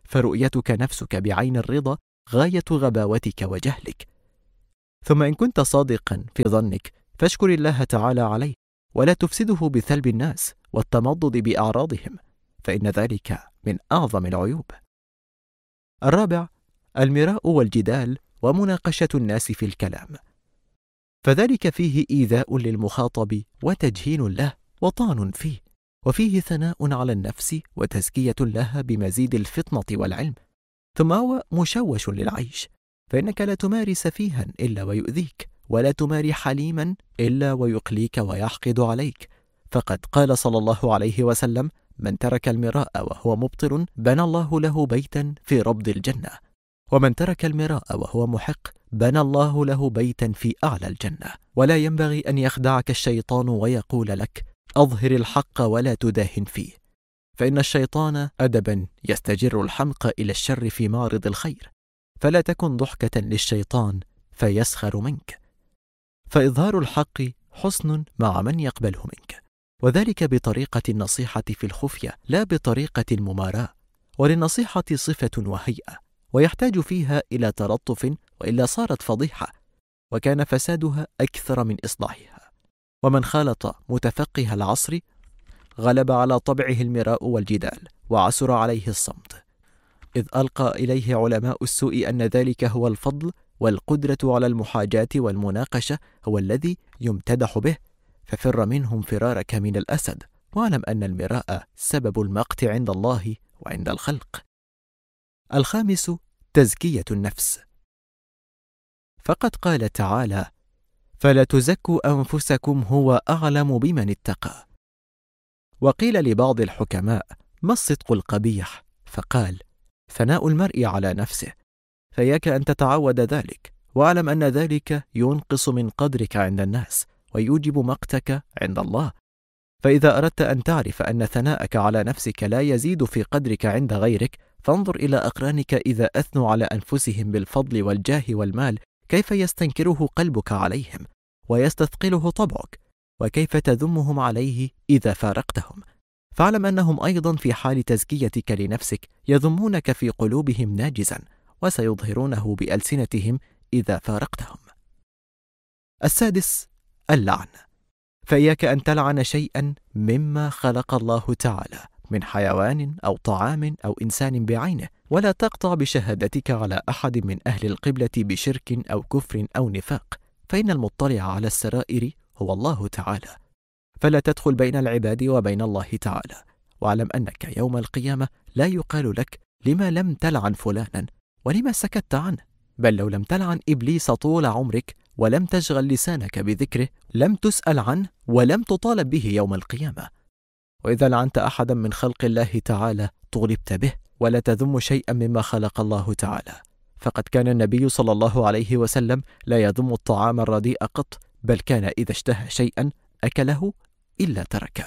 فرؤيتك نفسك بعين الرضا غاية غباوتك وجهلك. ثم إن كنت صادقا في ظنك فاشكر الله تعالى عليه، ولا تفسده بثلب الناس والتمضض بأعراضهم، فإن ذلك من أعظم العيوب. الرابع: المراء والجدال ومناقشة الناس في الكلام، فذلك فيه إيذاء للمخاطب وتجهيل له وطعن فيه، وفيه ثناء على النفس وتزكية لها بمزيد الفطنة والعلم، ثم هو مشوش للعيش، فإنك لا تماري سفيها إلا ويؤذيك، ولا تماري حليما إلا ويقليك ويحقد عليك، فقد قال صلى الله عليه وسلم: من ترك المراء وهو مبطل بنى الله له بيتا في ربض الجنة، ومن ترك المراء وهو محق بنى الله له بيتا في أعلى الجنة. ولا ينبغي أن يخدعك الشيطان ويقول لك: أظهر الحق ولا تداهن فيه، فإن الشيطان أدبا يستجر الحمق إلى الشر في معرض الخير، فلا تكن ضحكة للشيطان فيسخر منك، فإظهار الحق حسن مع من يقبله منك، وذلك بطريقة النصيحة في الخفية لا بطريقة المماراة. وللنصيحة صفة وهيئة، ويحتاج فيها إلى تلطف، وإلا صارت فضيحة، وكان فسادها أكثر من إصلاحها. ومن خالط متفقه العصر غلب على طبعه المراء والجدال، وعسر عليه الصمت، إذ ألقى إليه علماء السوء أن ذلك هو الفضل، والقدرة على المحاجاة والمناقشة هو الذي يمتدح به، ففر منهم فرارك من الأسد، واعلم أن المراء سبب المقت عند الله وعند الخلق. الخامس: تزكية النفس، فقد قال تعالى: فلا تزكوا أنفسكم هو أعلم بمن اتقى. وقيل لبعض الحكماء: ما الصدق القبيح؟ فقال: ثناء المرء على نفسه، فإياك أن تتعود ذلك، واعلم أن ذلك ينقص من قدرك عند الناس ويوجب مقتك عند الله. فإذا أردت أن تعرف أن ثناءك على نفسك لا يزيد في قدرك عند غيرك، فانظر إلى أقرانك إذا أثنوا على أنفسهم بالفضل والجاه والمال، كيف يستنكره قلبك عليهم ويستثقله طبعك، وكيف تذمهم عليه إذا فارقتهم. فاعلم أنهم أيضا في حال تزكيتك لنفسك يذمونك في قلوبهم ناجزا، وسيظهرونه بألسنتهم إذا فارقتهم. السادس: اللعن، فإياك أن تلعن شيئا مما خلق الله تعالى من حيوان أو طعام أو إنسان بعينه، ولا تقطع بشهادتك على أحد من أهل القبلة بشرك أو كفر أو نفاق، فإن المطلع على السرائر هو الله تعالى، فلا تدخل بين العباد وبين الله تعالى. واعلم أنك يوم القيامة لا يقال لك: لما لم تلعن فلانا ولما سكت عنه، بل لو لم تلعن إبليس طول عمرك ولم تشغل لسانك بذكره لم تسأل عنه ولم تطالب به يوم القيامة. وإذا لعنت أحدا من خلق الله تعالى طولبت به، ولا تذم شيئا مما خلق الله تعالى، فقد كان النبي صلى الله عليه وسلم لا يذم الطعام الرديء قط، بل كان إذا اشتهى شيئا أكله إلا تركه.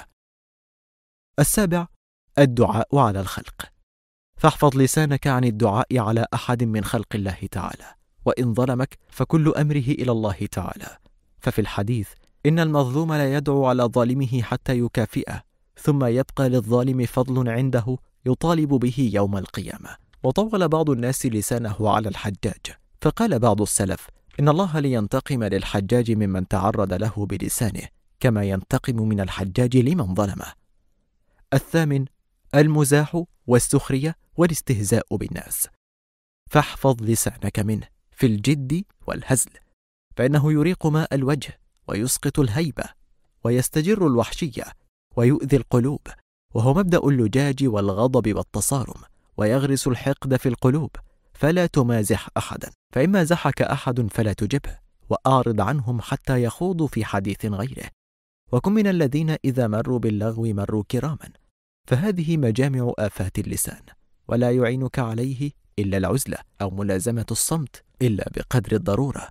السابع: الدعاء على الخلق، فاحفظ لسانك عن الدعاء على أحد من خلق الله تعالى، وإن ظلمك فكل أمره إلى الله تعالى. ففي الحديث: إن المظلوم لا يدعو على ظالمه حتى يكافئه، ثم يبقى للظالم فضل عنده يطالب به يوم القيامة. وطول بعض الناس لسانه على الحجاج، فقال بعض السلف: إن الله لينتقم للحجاج ممن تعرض له بلسانه، كما ينتقم من الحجاج لمن ظلمه. الثامن: المزاح والسخرية والاستهزاء بالناس، فاحفظ لسانك منه في الجد والهزل، فإنه يريق ماء الوجه ويسقط الهيبة ويستجر الوحشية ويؤذي القلوب، وهو مبدأ اللجاج والغضب والتصارم، ويغرس الحقد في القلوب. فلا تمازح أحدا، فإن مازحك أحد فلا تجبه، وأعرض عنهم حتى يخوضوا في حديث غيره، وكن من الذين إذا مروا باللغو مروا كراما، فهذه مجامع آفات اللسان، ولا يعينك عليه إلا العزلة أو ملازمة الصمت إلا بقدر الضرورة.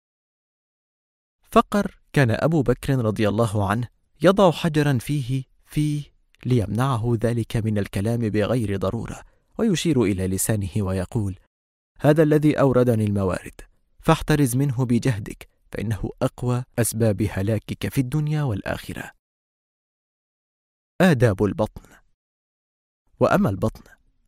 فقر كان أبو بكر رضي الله عنه يضع حجرا فيه فيه ليمنعه ذلك من الكلام بغير ضرورة، ويشير إلى لسانه ويقول: هذا الذي أوردني الموارد، فاحترز منه بجهدك، فإنه أقوى أسباب هلاكك في الدنيا والآخرة. آداب البطن. وأما البطن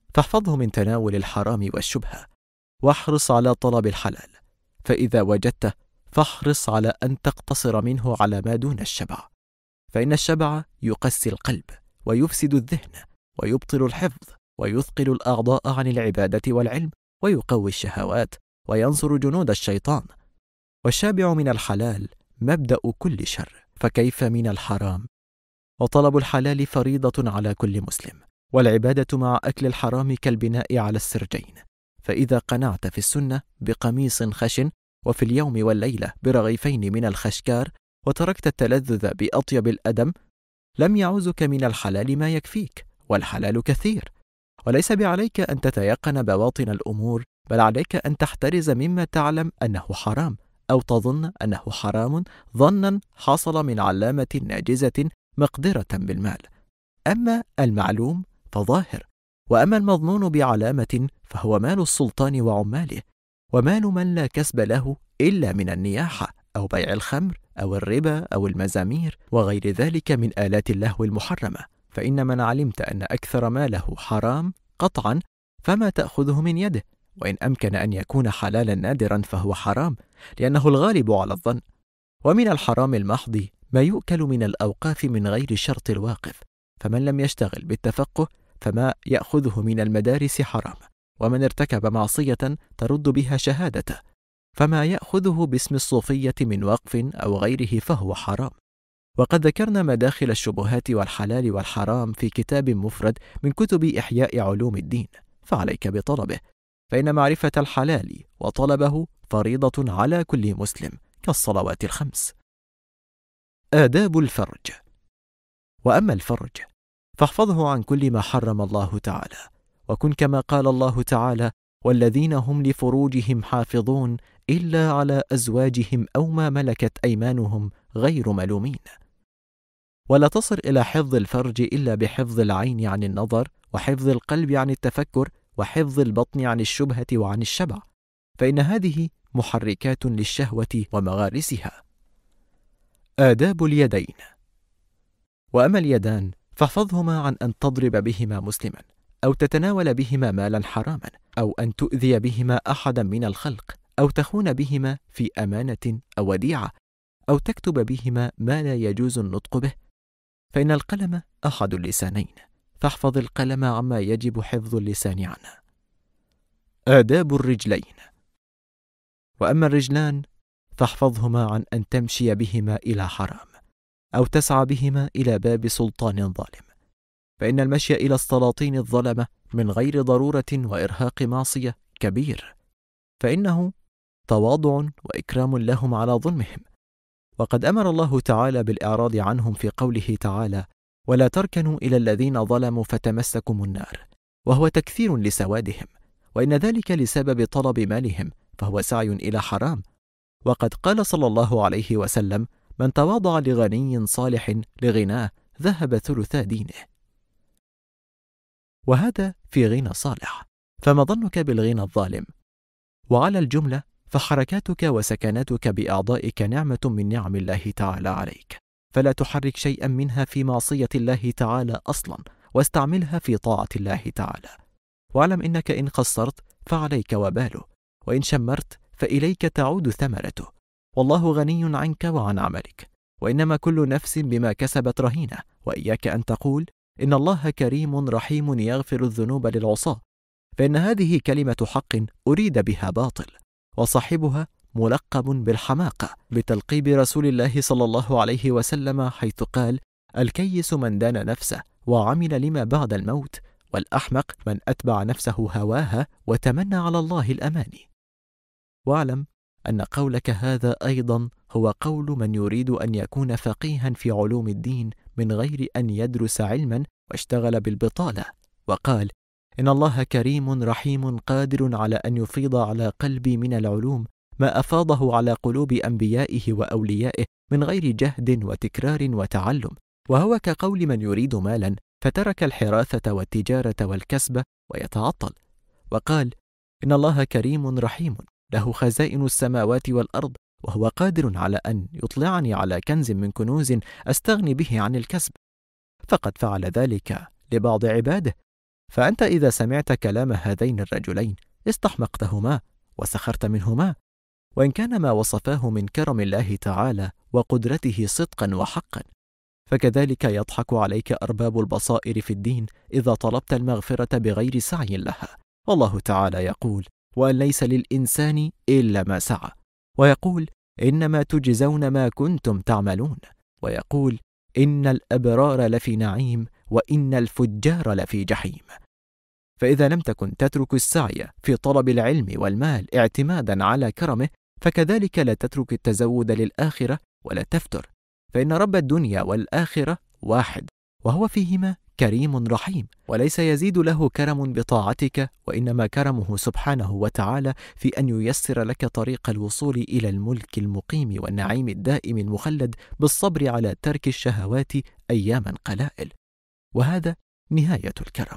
فاحفظه من تناول الحرام والشبهة، واحرص على طلب الحلال، فإذا وجدته فاحرص على أن تقتصر منه على ما دون الشبع، فإن الشبع يقسي القلب ويفسد الذهن ويبطل الحفظ ويثقل الأعضاء عن العبادة والعلم ويقوي الشهوات وينصر جنود الشيطان. والشابع من الحلال مبدأ كل شر، فكيف من الحرام؟ وطلب الحلال فريضة على كل مسلم، والعبادة مع أكل الحرام كالبناء على السرجين، فإذا قنعت في السنة بقميص خشن وفي اليوم والليلة برغيفين من الخشكار وتركت التلذذ بأطيب الأدم لم يعوزك من الحلال ما يكفيك، والحلال كثير. وليس بعليك أن تتيقن بواطن الأمور، بل عليك أن تحترز مما تعلم أنه حرام أو تظن أنه حرام ظنا حصل من علامة ناجزة مقدرة بالمال. أما المعلوم فظاهر، وأما المظنون بعلامة فهو مال السلطان وعماله، ومال من لا كسب له إلا من النياحة أو بيع الخمر أو الربا أو المزامير وغير ذلك من آلات اللهو المحرمة. فإن من علمت أن أكثر ماله حرام قطعا فما تأخذه من يده، وإن أمكن أن يكون حلالا نادرا فهو حرام، لأنه الغالب على الظن. ومن الحرام المحض ما يؤكل من الأوقاف من غير شرط الواقف، فمن لم يشتغل بالتفقه فما يأخذه من المدارس حرام، ومن ارتكب معصية ترد بها شهادته فما يأخذه باسم الصوفية من وقف أو غيره فهو حرام. وقد ذكرنا مداخل الشبهات والحلال والحرام في كتاب مفرد من كتب إحياء علوم الدين، فعليك بطلبه، فإن معرفة الحلال وطلبه فريضة على كل مسلم كالصلوات الخمس. آداب الفرج. وأما الفرج فاحفظه عن كل ما حرم الله تعالى، وكن كما قال الله تعالى: والذين هم لفروجهم حافظون إلا على أزواجهم أو ما ملكت أيمانهم غير ملومين. ولا تصل إلى حفظ الفرج إلا بحفظ العين عن النظر، وحفظ القلب عن التفكر، وحفظ البطن عن الشبهة وعن الشبع، فإن هذه محركات للشهوة ومغارسها. آداب اليدين. وأما اليدان فاحفظهما عن أن تضرب بهما مسلما، أو تتناول بهما مالا حراما، أو أن تؤذي بهما أحدا من الخلق، أو تخون بهما في أمانة أو وديعة، أو تكتب بهما ما لا يجوز النطق به، فإن القلم أحد اللسانين، فاحفظ القلم عما يجب حفظ اللسان عنه. آداب الرجلين. وأما الرجلان فاحفظهما عن أن تمشي بهما إلى حرام، أو تسعى بهما إلى باب سلطان ظالم، فإن المشي إلى السلاطين الظلمة من غير ضرورة وإرهاق معصية كبير، فإنه تواضع وإكرام لهم على ظلمهم. وقد أمر الله تعالى بالإعراض عنهم في قوله تعالى: ولا تركنوا إلى الذين ظلموا فتمسكم النار، وهو تكثير لسوادهم، وإن ذلك لسبب طلب مالهم، فهو سعي إلى حرام. وقد قال صلى الله عليه وسلم: من تواضع لغني صالح لغناه ذهب ثلثا دينه. وهذا في غنى صالح، فما ظنك بالغنى الظالم؟ وعلى الجملة فحركاتك وسكناتك بأعضائك نعمة من نعم الله تعالى عليك، فلا تحرك شيئا منها في معصية الله تعالى أصلا، واستعملها في طاعة الله تعالى. واعلم إنك إن قصرت فعليك وباله، وإن شمرت فإليك تعود ثمرته، والله غني عنك وعن عملك، وإنما كل نفس بما كسبت رهينة. وإياك أن تقول إن الله كريم رحيم يغفر الذنوب للعصاة، فإن هذه كلمة حق أريد بها باطل، وصاحبها ملقب بالحماقة بتلقيب رسول الله صلى الله عليه وسلم، حيث قال: الكيس من دان نفسه وعمل لما بعد الموت، والأحمق من أتبع نفسه هواها وتمنى على الله الأماني. واعلم أن قولك هذا أيضا هو قول من يريد أن يكون فقيها في علوم الدين من غير أن يدرس علما واشتغل بالبطالة، وقال: إن الله كريم رحيم قادر على أن يفيض على قلبي من العلوم ما أفاضه على قلوب أنبيائه وأوليائه من غير جهد وتكرار وتعلم. وهو كقول من يريد مالا فترك الحراثة والتجارة والكسب ويتعطل، وقال: إن الله كريم رحيم له خزائن السماوات والأرض، وهو قادر على أن يطلعني على كنز من كنوز أستغني به عن الكسب، فقد فعل ذلك لبعض عباده، فأنت إذا سمعت كلام هذين الرجلين استحمقتهما وسخرت منهما، وإن كان ما وصفاه من كرم الله تعالى وقدرته صدقا وحقا، فكذلك يضحك عليك أرباب البصائر في الدين إذا طلبت المغفرة بغير سعي لها. والله تعالى يقول: وأن ليس للإنسان إلا ما سعى، ويقول: إنما تجزون ما كنتم تعملون، ويقول: إن الأبرار لفي نعيم وإن الفجار لفي جحيم. فإذا لم تكن تترك السعي في طلب العلم والمال اعتمادا على كرمه، فكذلك لا تترك التزود للآخرة ولا تفتر، فإن رب الدنيا والآخرة واحد، وهو فيهما كريم رحيم، وليس يزيد له كرم بطاعتك، وإنما كرمه سبحانه وتعالى في أن ييسر لك طريق الوصول إلى الملك المقيم والنعيم الدائم المخلد بالصبر على ترك الشهوات أياما قلائل، وهذا نهاية الكرم.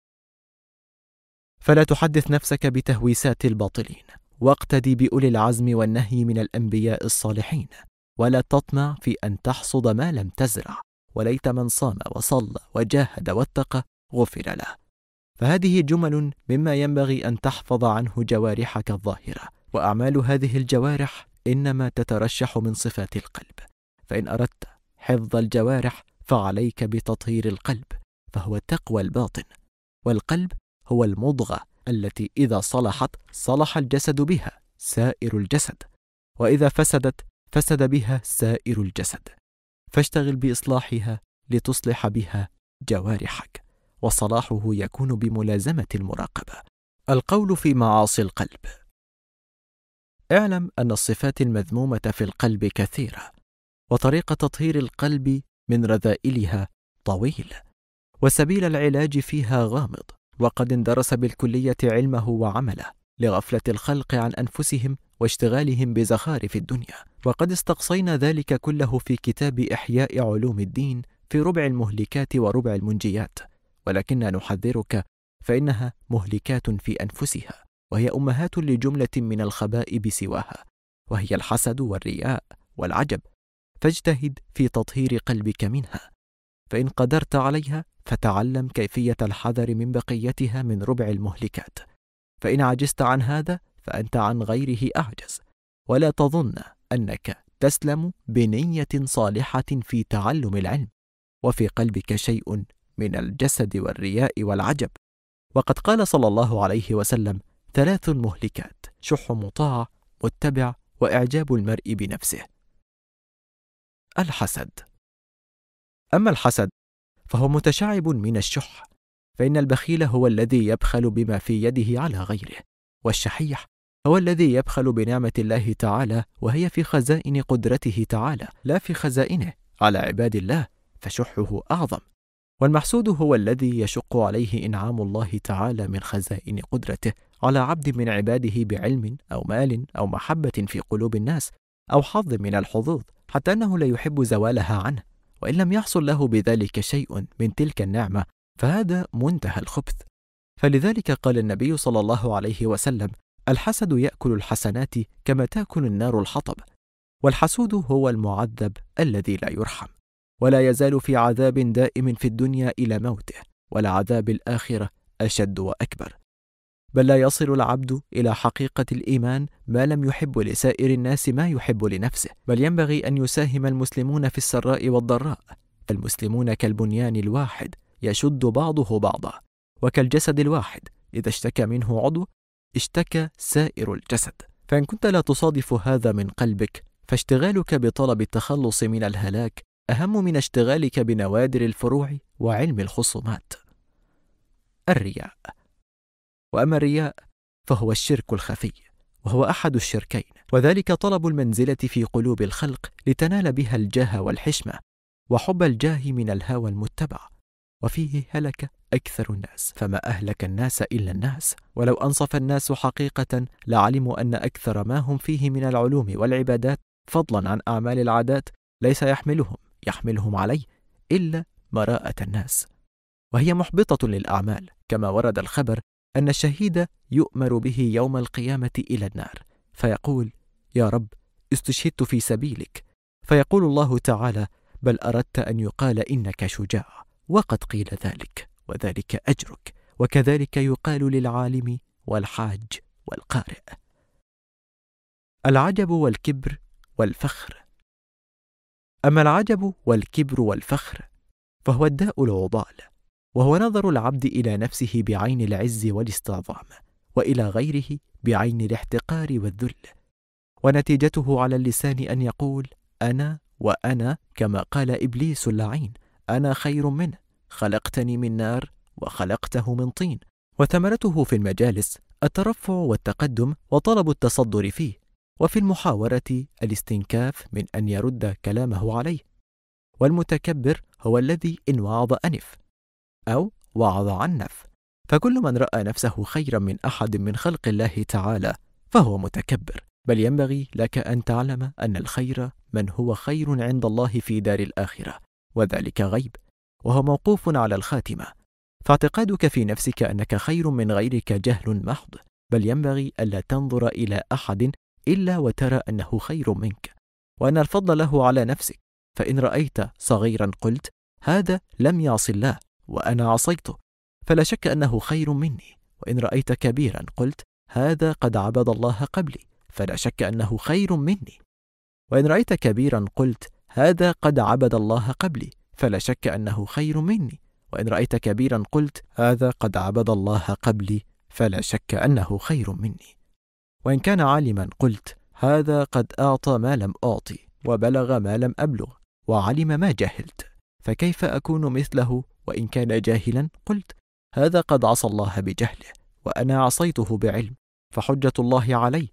فلا تحدث نفسك بتهويسات الباطلين، واقتدي بأولي العزم والنهي من الأنبياء الصالحين، ولا تطمع في أن تحصد ما لم تزرع، وليت من صام وصلى وجاهد واتقى غفر له. فهذه جمل مما ينبغي أن تحفظ عنه جوارحك الظاهرة، وأعمال هذه الجوارح إنما تترشح من صفات القلب، فإن أردت حفظ الجوارح فعليك بتطهير القلب، فهو تقوى الباطن، والقلب هو المضغة التي إذا صلحت صلح الجسد بها سائر الجسد، وإذا فسدت فسد بها سائر الجسد، فاشتغل بإصلاحها لتصلح بها جوارحك، وصلاحه يكون بملازمة المراقبة. القول في معاصي القلب. اعلم أن الصفات المذمومة في القلب كثيرة، وطريق تطهير القلب من رذائلها طويل، وسبيل العلاج فيها غامض، وقد اندرس بالكلية علمه وعمله لغفلة الخلق عن أنفسهم واشتغالهم بزخارف الدنيا، وقد استقصينا ذلك كله في كتاب إحياء علوم الدين في ربع المهلكات وربع المنجيات، ولكننا نحذرك فإنها مهلكات في أنفسها، وهي أمهات لجملة من الخبائب سواها، وهي الحسد والرياء والعجب، فاجتهد في تطهير قلبك منها، فإن قدرت عليها فتعلم كيفية الحذر من بقيتها من ربع المهلكات، فإن عجزت عن هذا فأنت عن غيره أعجز. ولا تظن أنك تسلم بنية صالحة في تعلم العلم وفي قلبك شيء من الجسد والرياء والعجب، وقد قال صلى الله عليه وسلم: ثلاث مهلكات: شح مطاع، متبع، وإعجاب المرء بنفسه. الحسد. أما الحسد فهو متشعب من الشح، فإن البخيل هو الذي يبخل بما في يده على غيره، والشحيح هو الذي يبخل بنعمة الله تعالى وهي في خزائن قدرته تعالى لا في خزائنه على عباد الله، فشحه أعظم. والمحسود هو الذي يشق عليه إنعام الله تعالى من خزائن قدرته على عبد من عباده بعلم أو مال أو محبة في قلوب الناس أو حظ من الحظوظ، حتى أنه لا يحب زوالها عنه، وإن لم يحصل له بذلك شيء من تلك النعمة فهذا منتهى الخبث. فلذلك قال النبي صلى الله عليه وسلم: الحسد يأكل الحسنات كما تأكل النار الحطب. والحسود هو المعذب الذي لا يرحم، ولا يزال في عذاب دائم في الدنيا إلى موته، ولعذاب الآخرة أشد وأكبر. بل لا يصل العبد إلى حقيقة الإيمان ما لم يحب لسائر الناس ما يحب لنفسه، بل ينبغي أن يساهم المسلمون في السراء والضراء. المسلمون كالبنيان الواحد يشد بعضه بعضا، وكالجسد الواحد إذا اشتكى منه عضو اشتكى سائر الجسد. فإن كنت لا تصادف هذا من قلبك فاشتغالك بطلب التخلص من الهلاك أهم من اشتغالك بنوادر الفروع وعلم الخصومات. الرياء. وأما الرياء فهو الشرك الخفي، وهو أحد الشركين، وذلك طلب المنزلة في قلوب الخلق لتنال بها الجاه والحشمة، وحب الجاه من الهوى المتبع، وفيه هلك أكثر الناس، فما أهلك الناس إلا الناس. ولو أنصف الناس حقيقة لعلموا أن أكثر ما هم فيه من العلوم والعبادات فضلا عن أعمال العادات ليس يحملهم يحملهم عليه إلا مراءة الناس، وهي محبطة للأعمال، كما ورد الخبر أن الشهيد يؤمر به يوم القيامة إلى النار فيقول: يا رب استشهدت في سبيلك، فيقول الله تعالى: بل أردت أن يقال إنك شجاع، وقد قيل ذلك، وذلك أجرك، وكذلك يقال للعالم والحاج والقارئ. العجب والكبر والفخر. أما العجب والكبر والفخر فهو الداء العضال، وهو نظر العبد إلى نفسه بعين العز والاستعظام، وإلى غيره بعين الاحتقار والذل، ونتيجته على اللسان أن يقول أنا وأنا، كما قال إبليس اللعين أنا خير منه، خلقتني من نار وخلقته من طين. وثمرته في المجالس الترفع والتقدم وطلب التصدر فيه، وفي المحاورة الاستنكاف من أن يرد كلامه عليه. والمتكبر هو الذي إن وعظ أنف أو وعظ عنف، فكل من رأى نفسه خيرا من أحد من خلق الله تعالى فهو متكبر. بل ينبغي لك أن تعلم أن الخير من هو خير عند الله في دار الآخرة، وذلك غيب، وهو موقوف على الخاتمة. فاعتقادك في نفسك أنك خير من غيرك جهل محض، بل ينبغي ألا تنظر إلى أحد إلا وترى أنه خير منك، وأن الفضل له على نفسك. فإن رأيت صغيرا قلت هذا لم يعص الله وأنا عصيته، فلا شك أنه خير مني. وإن رأيت كبيرا قلت هذا قد عبد الله قبلي، فلا شك أنه خير مني. وإن رأيت كبيرا قلت هذا قد عبد الله قبلي، فلا شك أنه خير مني. وإن رأيت كبيرا قلت هذا قد عبد الله قبلي، فلا شك أنه خير مني. وإن كان عالما قلت هذا قد أعطى ما لم أعطي، وبلغ ما لم أبلغ، وعلم ما جهلت، فكيف أكون مثله؟ وإن كان جاهلا قلت هذا قد عصى الله بجهله، وأنا عصيته بعلم، فحجة الله علي،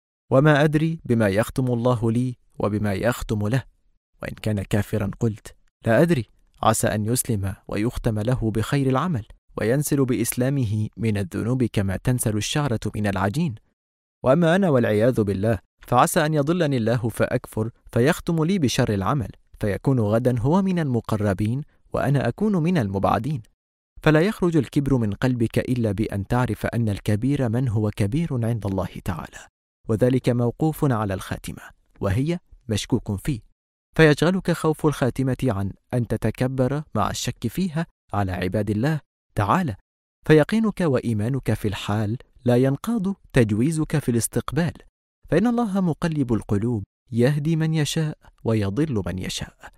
وما أدري بما يختم الله لي وبما يختم له. وإن كان كافرا قلت لا أدري، عسى أن يسلم ويختم له بخير العمل، وينسل بإسلامه من الذنوب كما تنسل الشعرة من العجين. وأما أنا والعياذ بالله فعسى أن يضلني الله فأكفر فيختم لي بشر العمل، فيكون غدا هو من المقربين وأنا أكون من المبعدين. فلا يخرج الكبر من قلبك إلا بأن تعرف أن الكبير من هو كبير عند الله تعالى، وذلك موقوف على الخاتمة، وهي مشكوك فيه، فيشغلك خوف الخاتمة عن أن تتكبر مع الشك فيها على عباد الله تعالى. فيقينك وإيمانك في الحال لا ينقاض تجويزك في الاستقبال، فإن الله مقلب القلوب يهدي من يشاء ويضل من يشاء.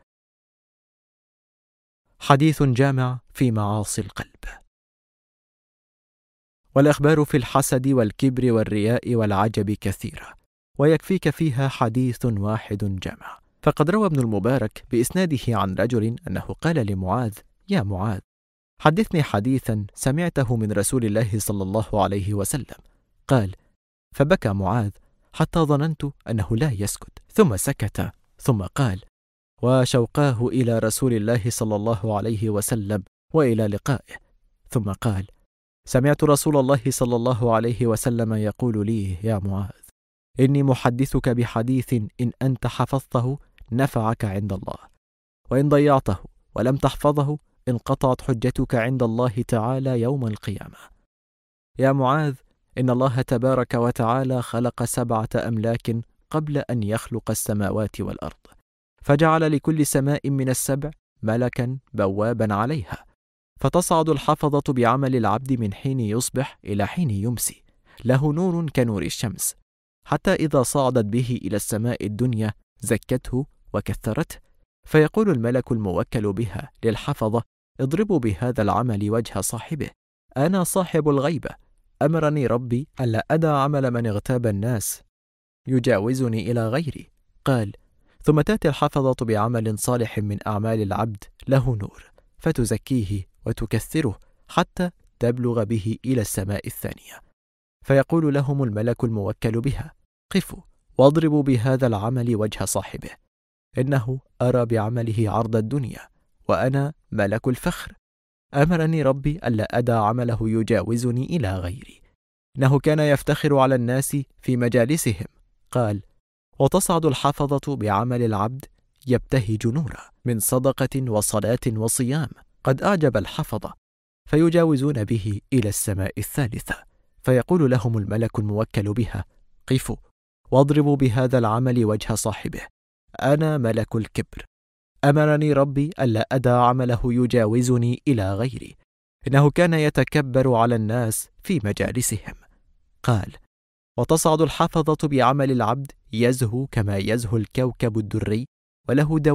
حديث جامع في معاصي القلب. والأخبار في الحسد والكبر والرياء والعجب كثيرة، ويكفيك فيها حديث واحد جامع. فقد روى ابن المبارك بإسناده عن رجل أنه قال لمعاذ يا معاذ حدثني حديثا سمعته من رسول الله صلى الله عليه وسلم. قال فبكى معاذ حتى ظننت أنه لا يسكت، ثم سكت، ثم قال وشوقاه إلى رسول الله صلى الله عليه وسلم وإلى لقائه، ثم قال سمعت رسول الله صلى الله عليه وسلم يقول لي يا معاذ إني محدثك بحديث إن أنت حفظته نفعك عند الله، وإن ضيعته ولم تحفظه انقطعت حجتك عند الله تعالى يوم القيامة. يا معاذ إن الله تبارك وتعالى خلق سبعة أملاك قبل أن يخلق السماوات والأرض، فجعل لكل سماء من السبع ملكا بوابا عليها، فتصعد الحفظة بعمل العبد من حين يصبح إلى حين يمسي، له نور كنور الشمس، حتى إذا صعدت به إلى السماء الدنيا زكته وكثرته، فيقول الملك الموكل بها للحفظة اضربوا بهذا العمل وجه صاحبه، أنا صاحب الغيبة، أمرني ربي ألا أدع عمل من اغتاب الناس يجاوزني إلى غيري. قال ثم تأتي الحفظة بعمل صالح من أعمال العبد له نور، فتزكيه وتكثره حتى تبلغ به إلى السماء الثانية، فيقول لهم الملك الموكل بها قفوا واضربوا بهذا العمل وجه صاحبه، إنه أرى بعمله عرض الدنيا، وأنا ملك الفخر، أمرني ربي ألا أدع عمله يجاوزني إلى غيري، إنه كان يفتخر على الناس في مجالسهم. قال وتصعد الحفظة بعمل العبد يبتهج نورا من صدقة وصلاة وصيام قد أعجب الحفظة، فيجاوزون به إلى السماء الثالثة، فيقول لهم الملك الموكل بها قفوا واضربوا بهذا العمل وجه صاحبه، أنا ملك الكبر، أمرني ربي ألا أدع عمله يجاوزني إلى غيري، إنه كان يتكبر على الناس في مجالسهم. قال: وتصعد الحفظة بعمل العبد يزهو كما يزهو الكوكب الدري، وله